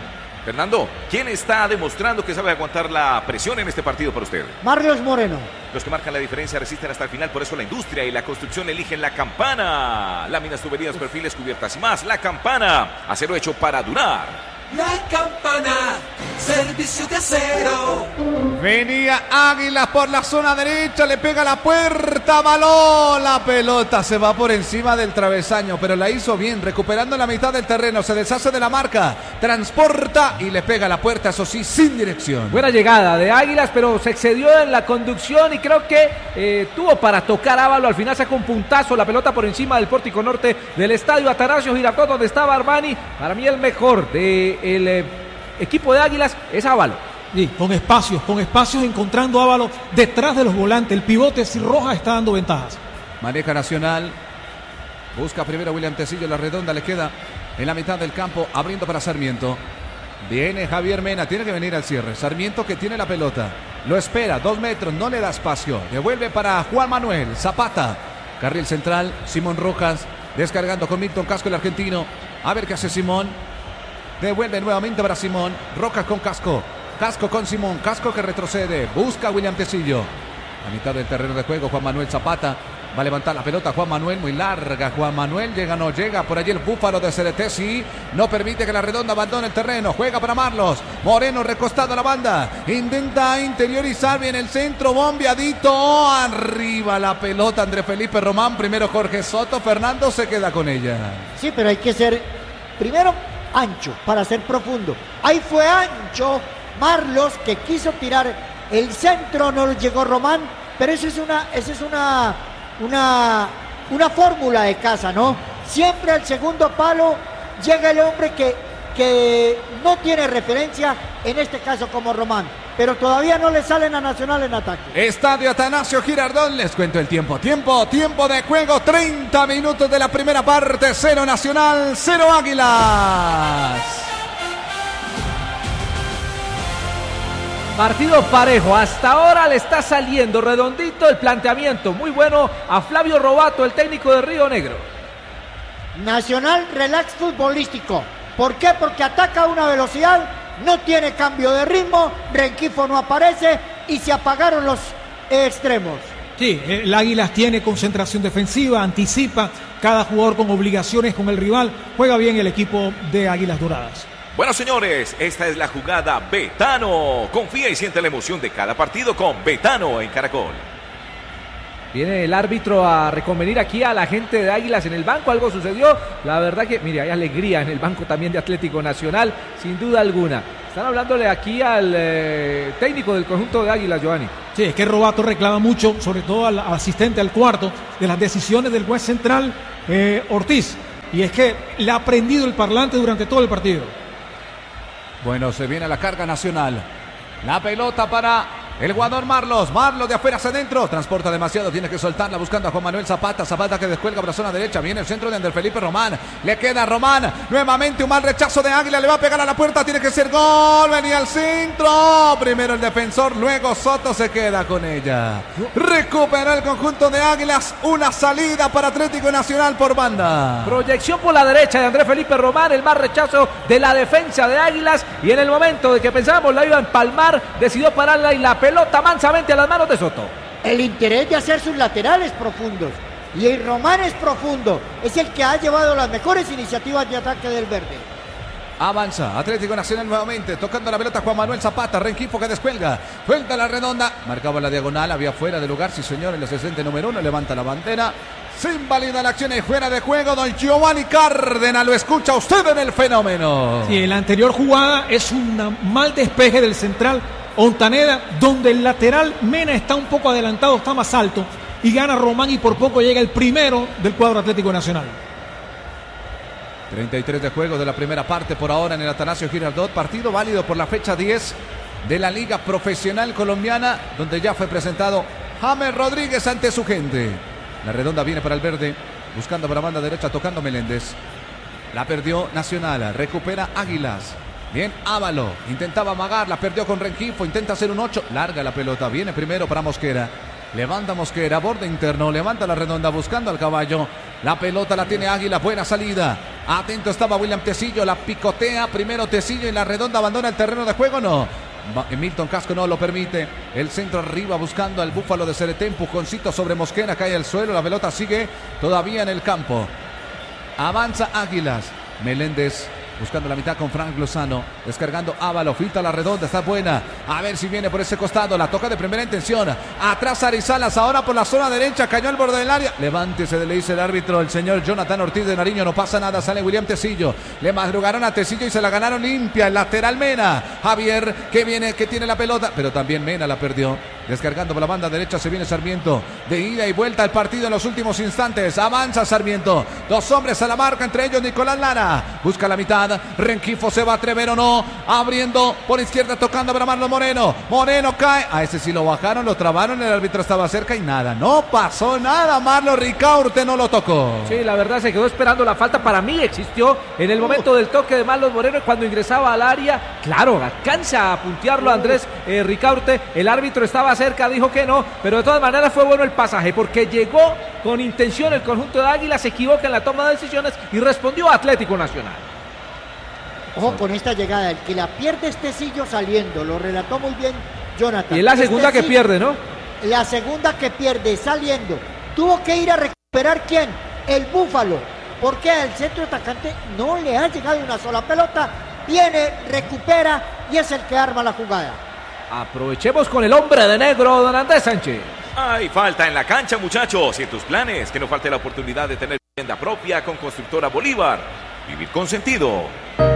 Fernando, ¿quién está demostrando que sabe aguantar la presión en este partido para usted? Marlos Moreno. Los que marcan la diferencia resisten hasta el final, por eso la industria y la construcción eligen La Campana. Láminas, tuberías, perfiles, cubiertas y más. La Campana, acero hecho para durar. La Campana, servicio de acero. Venía Águilas por la zona derecha, le pega la puerta, balón, la pelota se va por encima del travesaño, pero la hizo bien, recuperando la mitad del terreno, se deshace de la marca, transporta y le pega la puerta, eso sí, sin dirección. Buena llegada de Águilas, pero se excedió en la conducción y creo que tuvo para tocar Ávalo, al final sacó un puntazo, la pelota por encima del pórtico norte del estadio Atanasio Girardot, donde estaba Armani. Para mí el mejor del equipo de Águilas es Ávalo. Sí, con espacios encontrando a Ávalo detrás de los volantes. El pivote si Rojas está dando ventajas. Maneja Nacional. Busca primero William Tecillo. La redonda le queda en la mitad del campo. Abriendo para Sarmiento. Viene Javier Mena. Tiene que venir al cierre. Sarmiento que tiene la pelota. Lo espera. 2 metros. No le da espacio. Devuelve para Juan Manuel Zapata. Carril central. Simón Rojas. Descargando con Milton Casco el argentino. A ver qué hace Simón. Devuelve nuevamente para Simón. Rojas con Casco. Casco con Simón, Casco que retrocede, busca a William Tecillo. A mitad del terreno de juego, Juan Manuel Zapata va a levantar la pelota. Juan Manuel, muy larga. Juan Manuel llega, no llega. Por allí el búfalo de CDT, sí. No permite que la redonda abandone el terreno. Juega para Marlos. Moreno recostado a la banda. Intenta interiorizar bien el centro. Bombeadito. Arriba la pelota. André Felipe Román. Primero Jorge Soto. Fernando se queda con ella. Sí, pero hay que ser primero ancho para ser profundo. Ahí fue ancho Marlos, que quiso tirar el centro, no llegó Román, pero esa es una fórmula de casa, ¿no? Siempre al segundo palo llega el hombre que no tiene referencia, en este caso como Román, pero todavía no le salen a Nacional en ataque. Estadio Atanasio Girardot, les cuento el tiempo de juego, 30 minutos de la primera parte, 0 Nacional, 0 Águilas. Partido parejo, hasta ahora le está saliendo redondito el planteamiento, muy bueno a Flavio Robato, el técnico de Río Negro. Nacional relax futbolístico, ¿por qué? Porque ataca a una velocidad, no tiene cambio de ritmo, Rengifo no aparece y se apagaron los extremos. Sí, el Águilas tiene concentración defensiva, anticipa cada jugador con obligaciones con el rival, juega bien el equipo de Águilas Doradas. Bueno, señores, esta es la jugada Betano. Confía y siente la emoción de cada partido con Betano en Caracol. Viene el árbitro a reconvenir aquí a la gente de Águilas en el banco. Algo sucedió. La verdad que, mire, hay alegría en el banco también de Atlético Nacional, sin duda alguna. Están hablándole aquí al técnico del conjunto de Águilas, Giovanni. Sí, es que Robato reclama mucho, sobre todo al asistente al cuarto, de las decisiones del juez central, Ortiz. Y es que le ha prendido el parlante durante todo el partido. Bueno, se viene la carga Nacional. La pelota para el jugador Marlos. Marlos de afuera hacia adentro. Transporta demasiado. Tiene que soltarla buscando a Juan Manuel Zapata. Zapata que descuelga por la zona derecha. Viene el centro de André Felipe Román. Le queda Román. Nuevamente un mal rechazo de Águila. Le va a pegar a la puerta. Tiene que ser gol. Venía al centro. Primero el defensor. Luego Soto se queda con ella. Recupera el conjunto de Águilas. Una salida para Atlético Nacional por banda. Proyección por la derecha de André Felipe Román. El mal rechazo de la defensa de Águilas. Y en el momento de que pensábamos la iba a empalmar, decidió pararla y la pelota mansamente a las manos de Soto. El interés de hacer sus laterales profundos. Y el Román es profundo. Es el que ha llevado las mejores iniciativas de ataque del verde. Avanza Atlético Nacional nuevamente, tocando la pelota Juan Manuel Zapata, Rengifo que descuelga, suelta la redonda, marcaba la diagonal, había fuera de lugar, sí señor, en los 60 número 1, levanta la bandera, se invalida la acción y fuera de juego, don Giovanni Cárdenas, lo escucha usted en el fenómeno. Sí, en la anterior jugada es un mal despeje del central Ontaneda, donde el lateral Mena está un poco adelantado, está más alto, y gana Román y por poco llega el primero del cuadro Atlético Nacional. 33 de juego de la primera parte por ahora en el Atanasio Girardot, partido válido por la fecha 10 de la Liga Profesional Colombiana, donde ya fue presentado James Rodríguez ante su gente. La redonda viene para el verde, buscando por la banda derecha, tocando Meléndez. La perdió Nacional, recupera Águilas. Bien, Ávalo, intentaba amagar, la perdió con Rengifo, intenta hacer un 8, larga la pelota, viene primero para Mosquera. Levanta Mosquera, borde interno, levanta la redonda buscando al caballo. La pelota la tiene Águila, buena salida. Atento estaba William Tecillo, la picotea primero Tecillo y la redonda abandona el terreno de juego, no. Milton Casco no lo permite. El centro arriba buscando al Búfalo de Cereté. Empujoncito sobre Mosquera, cae al suelo. La pelota sigue todavía en el campo. Avanza Águilas. Meléndez buscando la mitad con Frank Lozano. Descargando Ávalo. Filtra la redonda. Está buena. A ver si viene por ese costado. La toca de primera intención. Atrás Arizalas. Ahora por la zona derecha. Cayó al borde del área. Levántese, le dice el árbitro. El señor Jonathan Ortiz de Nariño. No pasa nada. Sale William Tecillo. Le madrugaron a Tecillo y se la ganaron limpia. El lateral Mena. Javier que viene, que tiene la pelota. Pero también Mena la perdió. Descargando por la banda derecha se viene Sarmiento. De ida y vuelta al partido en los últimos instantes. Avanza Sarmiento. Dos hombres a la marca, entre ellos Nicolás Lara. Busca la mitad. Rengifo se va a atrever o no. Abriendo por izquierda, tocando para Marlon Moreno. Moreno cae. A ese sí lo bajaron, lo trabaron. El árbitro estaba cerca y nada. No pasó nada. Marlon Ricaurte no lo tocó. Sí, la verdad se quedó esperando la falta. Para mí existió en el momento del toque de Marlon Moreno cuando ingresaba al área. Claro, alcanza a puntearlo Andrés Ricaurte. El árbitro estaba cerca, dijo que no, pero de todas maneras fue bueno el pasaje porque llegó con intención el conjunto de Águilas, se equivoca en la toma de decisiones y respondió a Atlético Nacional. Ojo con esta llegada, el que la pierde es Tecillo saliendo, lo relató muy bien Jonathan. Y es la segunda que pierde, ¿no? La segunda que pierde saliendo. Tuvo que ir a recuperar ¿quién? El Búfalo, porque al centro atacante no le ha llegado una sola pelota, viene, recupera y es el que arma la jugada. Aprovechemos con el hombre de negro, don Andrés Sánchez. Hay falta en la cancha, muchachos. Y en tus planes, que no falte la oportunidad de tener vivienda propia con Constructora Bolívar. Vivir con sentido.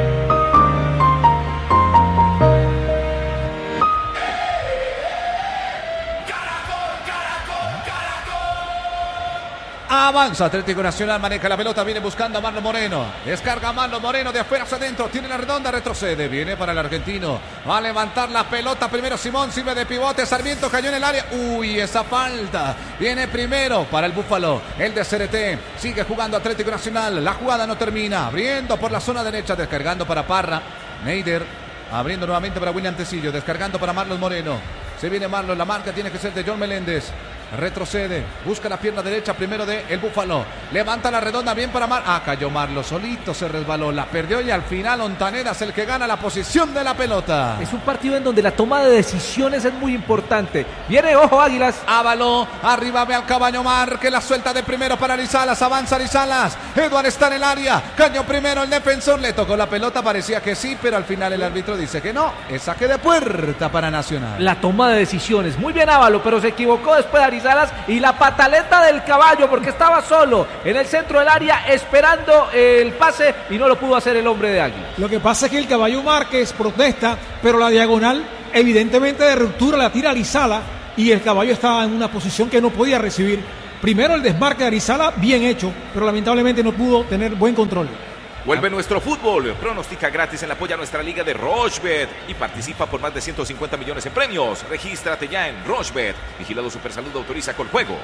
Avanza Atlético Nacional, maneja la pelota, viene buscando a Marlon Moreno. Descarga a Marlon Moreno de afuera hacia adentro, tiene la redonda, retrocede, viene para el argentino. Va a levantar la pelota primero Simón, sirve de pivote, Sarmiento cayó en el área. Uy, esa falta. Viene primero para el Búfalo, el de Cereté. Sigue jugando Atlético Nacional, la jugada no termina. Abriendo por la zona derecha, descargando para Parra. Neider, abriendo nuevamente para William Tecillo, descargando para Marlon Moreno. Se viene Marlon, la marca tiene que ser de John Meléndez. Retrocede, busca la pierna derecha primero de el Búfalo. Levanta la redonda bien para cayó Marlon, solito se resbaló, la perdió y al final Ontaneda es el que gana la posición de la pelota. Es un partido en donde la toma de decisiones es muy importante. Viene, ojo Águilas. Ávalo, arriba ve al Cabaño Mar, que la suelta de primero para Arizalas, avanza Arizalas. Eduard está en el área, cañó primero el defensor, le tocó la pelota, parecía que sí, pero al final el árbitro dice que no, es saque de puerta para Nacional. La toma de decisiones, muy bien Ávalo, pero se equivocó después de Arizalas y la pataleta del caballo porque estaba solo en el centro del área esperando el pase y no lo pudo hacer el hombre de Águila. Lo que pasa es que el Caballo Márquez protesta, pero la diagonal evidentemente de ruptura la tira Arizala y el Caballo estaba en una posición que no podía recibir. Primero el desmarque de Arizala, bien hecho, pero lamentablemente no pudo tener buen control. Vuelve nuestro fútbol. Pronostica gratis en la apoya a nuestra liga de Rochebet y participa por más de 150 millones en premios. Regístrate ya en Rochebet. Vigilado Supersalud, autoriza con juegos.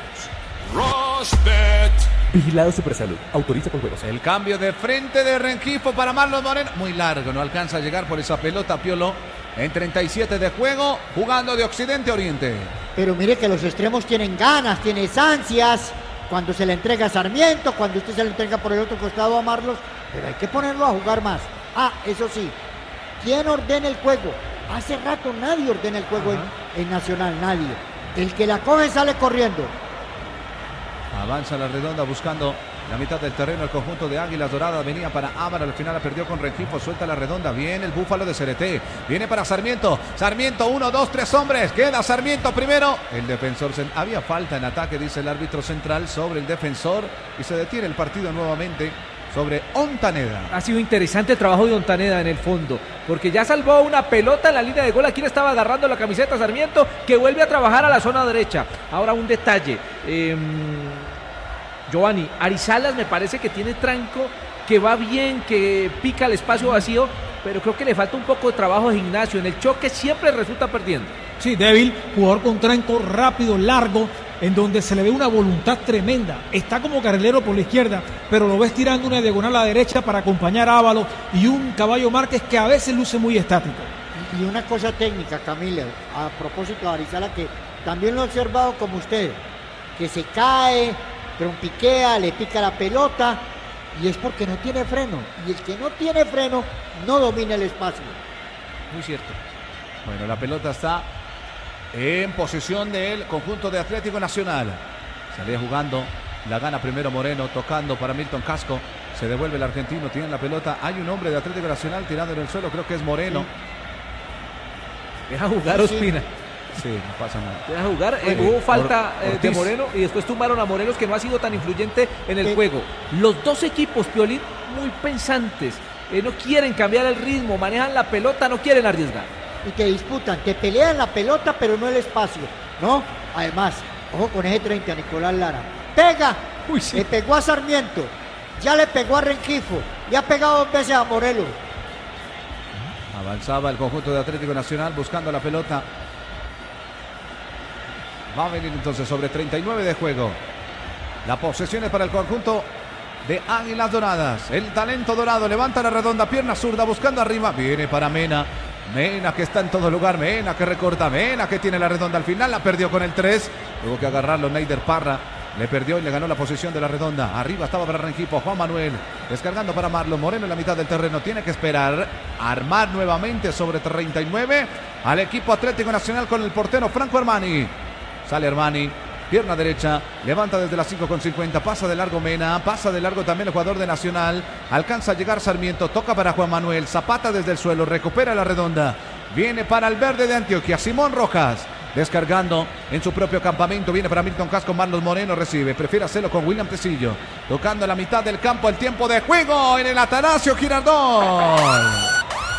Rochebet. Vigilado Supersalud, autoriza con juegos. El cambio de frente de Rengifo para Marlon Moreno. Muy largo, no alcanza a llegar por esa pelota Piolo. En 37 de juego, jugando de occidente a oriente. Pero mire que los extremos tienen ganas, tienen ansias. Cuando se le entrega a Sarmiento, cuando usted se le entrega por el otro costado a Marlos, pero hay que ponerlo a jugar más. Eso sí, ¿quién ordena el juego? Hace rato nadie ordena el juego en Nacional, nadie. El que la coge sale corriendo. Avanza la redonda buscando la mitad del terreno el conjunto de Águilas Doradas. Venía para Ávaro, al final la perdió con Rengifo. Suelta la redonda, viene el Búfalo de Cereté. Viene para Sarmiento. Sarmiento, 1, 2, 3 hombres. Queda Sarmiento primero. El defensor, había falta en ataque, dice el árbitro central, sobre el defensor. Y se detiene el partido nuevamente sobre Ontaneda. Ha sido interesante el trabajo de Ontaneda en el fondo, porque ya salvó una pelota en la línea de gol. Aquí le estaba agarrando la camiseta Sarmiento, que vuelve a trabajar a la zona derecha. Ahora un detalle. Giovanni, Arizalas me parece que tiene tranco, que va bien, que pica el espacio vacío, pero creo que le falta un poco de trabajo de gimnasio. En el choque siempre resulta perdiendo. Sí, débil, jugador con tranco rápido, largo, en donde se le ve una voluntad tremenda. Está como carrilero por la izquierda, pero lo ves tirando una diagonal a la derecha para acompañar a Ávalo y un Caballo Márquez que a veces luce muy estático. Y una cosa técnica, Camila, a propósito de Arizala, que también lo he observado como usted, que se cae, trompiquea, le pica la pelota, y es porque no tiene freno, y el que no tiene freno no domina el espacio. Muy cierto. Bueno, la pelota está en posesión del conjunto de Atlético Nacional. Salía jugando, la gana primero Moreno, tocando para Milton Casco. Se devuelve el argentino, tiene la pelota. Hay un hombre de Atlético Nacional tirando en el suelo, creo que es Moreno. Sí. Deja jugar Ospina. Sí, no pasa nada. Deja jugar, hubo falta de Moreno y después tumbaron a Morelos, que no ha sido tan influyente en el juego. Los dos equipos, Piolín, muy pensantes, no quieren cambiar el ritmo, manejan la pelota, no quieren arriesgar. Y que disputan, que pelean la pelota pero no el espacio, ¿no? Además, ojo con ese 30, Nicolás Lara. Pega, le pegó a Sarmiento, ya le pegó a Rengifo, le ha pegado 2 veces a Morelos. Avanzaba el conjunto de Atlético Nacional buscando la pelota. Va a venir entonces sobre 39 de juego. La posesión es para el conjunto de Águilas Doradas. El talento dorado levanta la redonda, pierna zurda buscando arriba. Viene para Mena. Mena que está en todo lugar. Mena que recorta. Mena que tiene la redonda al final. La perdió con el 3. Tuvo que agarrarlo Neider Parra. Le perdió y le ganó la posición de la redonda. Arriba estaba para Rengifo. Juan Manuel descargando para Marlon Moreno en la mitad del terreno. Tiene que esperar. Armar nuevamente sobre 39 al equipo Atlético Nacional con el portero Franco Armani. Sale Armani, pierna derecha, levanta desde las 5:50, pasa de largo Mena, pasa de largo también el jugador de Nacional, alcanza a llegar Sarmiento, toca para Juan Manuel, Zapata desde el suelo, recupera la redonda, viene para el verde de Antioquia, Simón Rojas, descargando en su propio campamento, viene para Milton Casco, Marlos Moreno recibe, prefiere hacerlo con William Tecillo, tocando en la mitad del campo, el tiempo de juego en el Atanasio Girardot.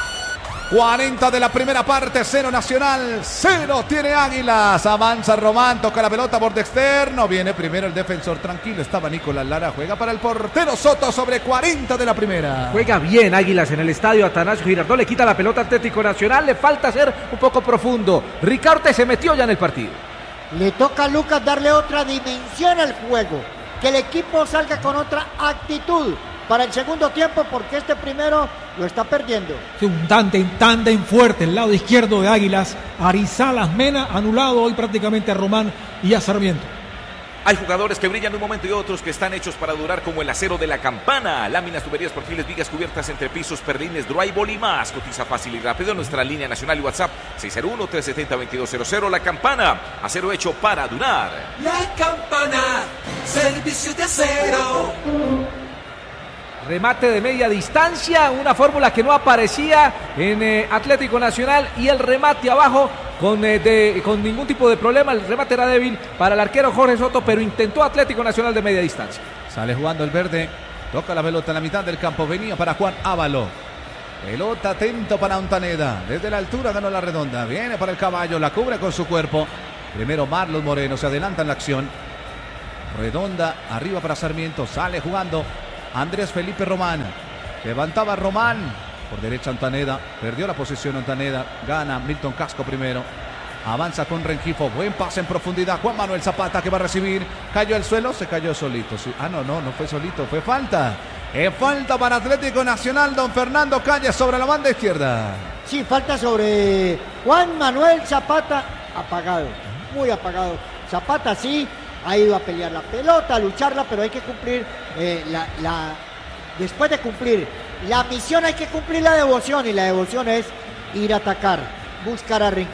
40 de la primera parte, 0 Nacional, 0 tiene Águilas. Avanza Román, toca la pelota borde externo. Viene primero el defensor, tranquilo estaba Nicolás Lara. Juega para el portero Soto sobre 40 de la primera. Juega bien Águilas en el estadio Atanasio Girardot. Le quita la pelota Atlético Nacional. Le falta ser un poco profundo. Ricaurte se metió ya en el partido. Le toca a Lucas darle otra dimensión al juego. Que el equipo salga con otra actitud para el segundo tiempo, porque este primero lo está perdiendo. Sí, un tándem fuerte, el lado izquierdo de Águilas. Arizalas, Mena, anulado hoy prácticamente a Román y a Sarmiento. Hay jugadores que brillan de un momento y otros que están hechos para durar, como el acero de la Campana. Láminas, tuberías, perfiles, vigas cubiertas entre pisos, perlines, drywall y más. Cotiza fácil y rápido en nuestra línea nacional y WhatsApp 601-370-2200. La Campana, acero hecho para durar. La Campana, servicio de acero. Remate de media distancia, una fórmula que no aparecía en Atlético Nacional, y el remate abajo con ningún tipo de problema. El remate era débil para el arquero Jorge Soto, pero intentó Atlético Nacional de media distancia. Sale jugando el verde, toca la pelota en la mitad del campo, venía para Juan Ávalo. Pelota atento para Ontaneda, desde la altura ganó la redonda, viene para el caballo, la cubre con su cuerpo. Primero Marlon Moreno, se adelanta en la acción. Redonda, arriba para Sarmiento, sale jugando Andrés Felipe Román, levantaba Román, por derecha Ontaneda, perdió la posesión Ontaneda, gana Milton Casco primero, avanza con Rengifo, buen pase en profundidad, Juan Manuel Zapata que va a recibir, cayó al suelo, se cayó solito, sí. No fue solito, fue falta, falta para Atlético Nacional, don Fernando Calle sobre la banda izquierda. Sí, falta sobre Juan Manuel Zapata, apagado, muy apagado, Zapata sí, ha ido a pelear la pelota, a lucharla, pero hay que cumplir después de cumplir la misión hay que cumplir la devoción, y la devoción es ir a atacar, buscar a Rengifo.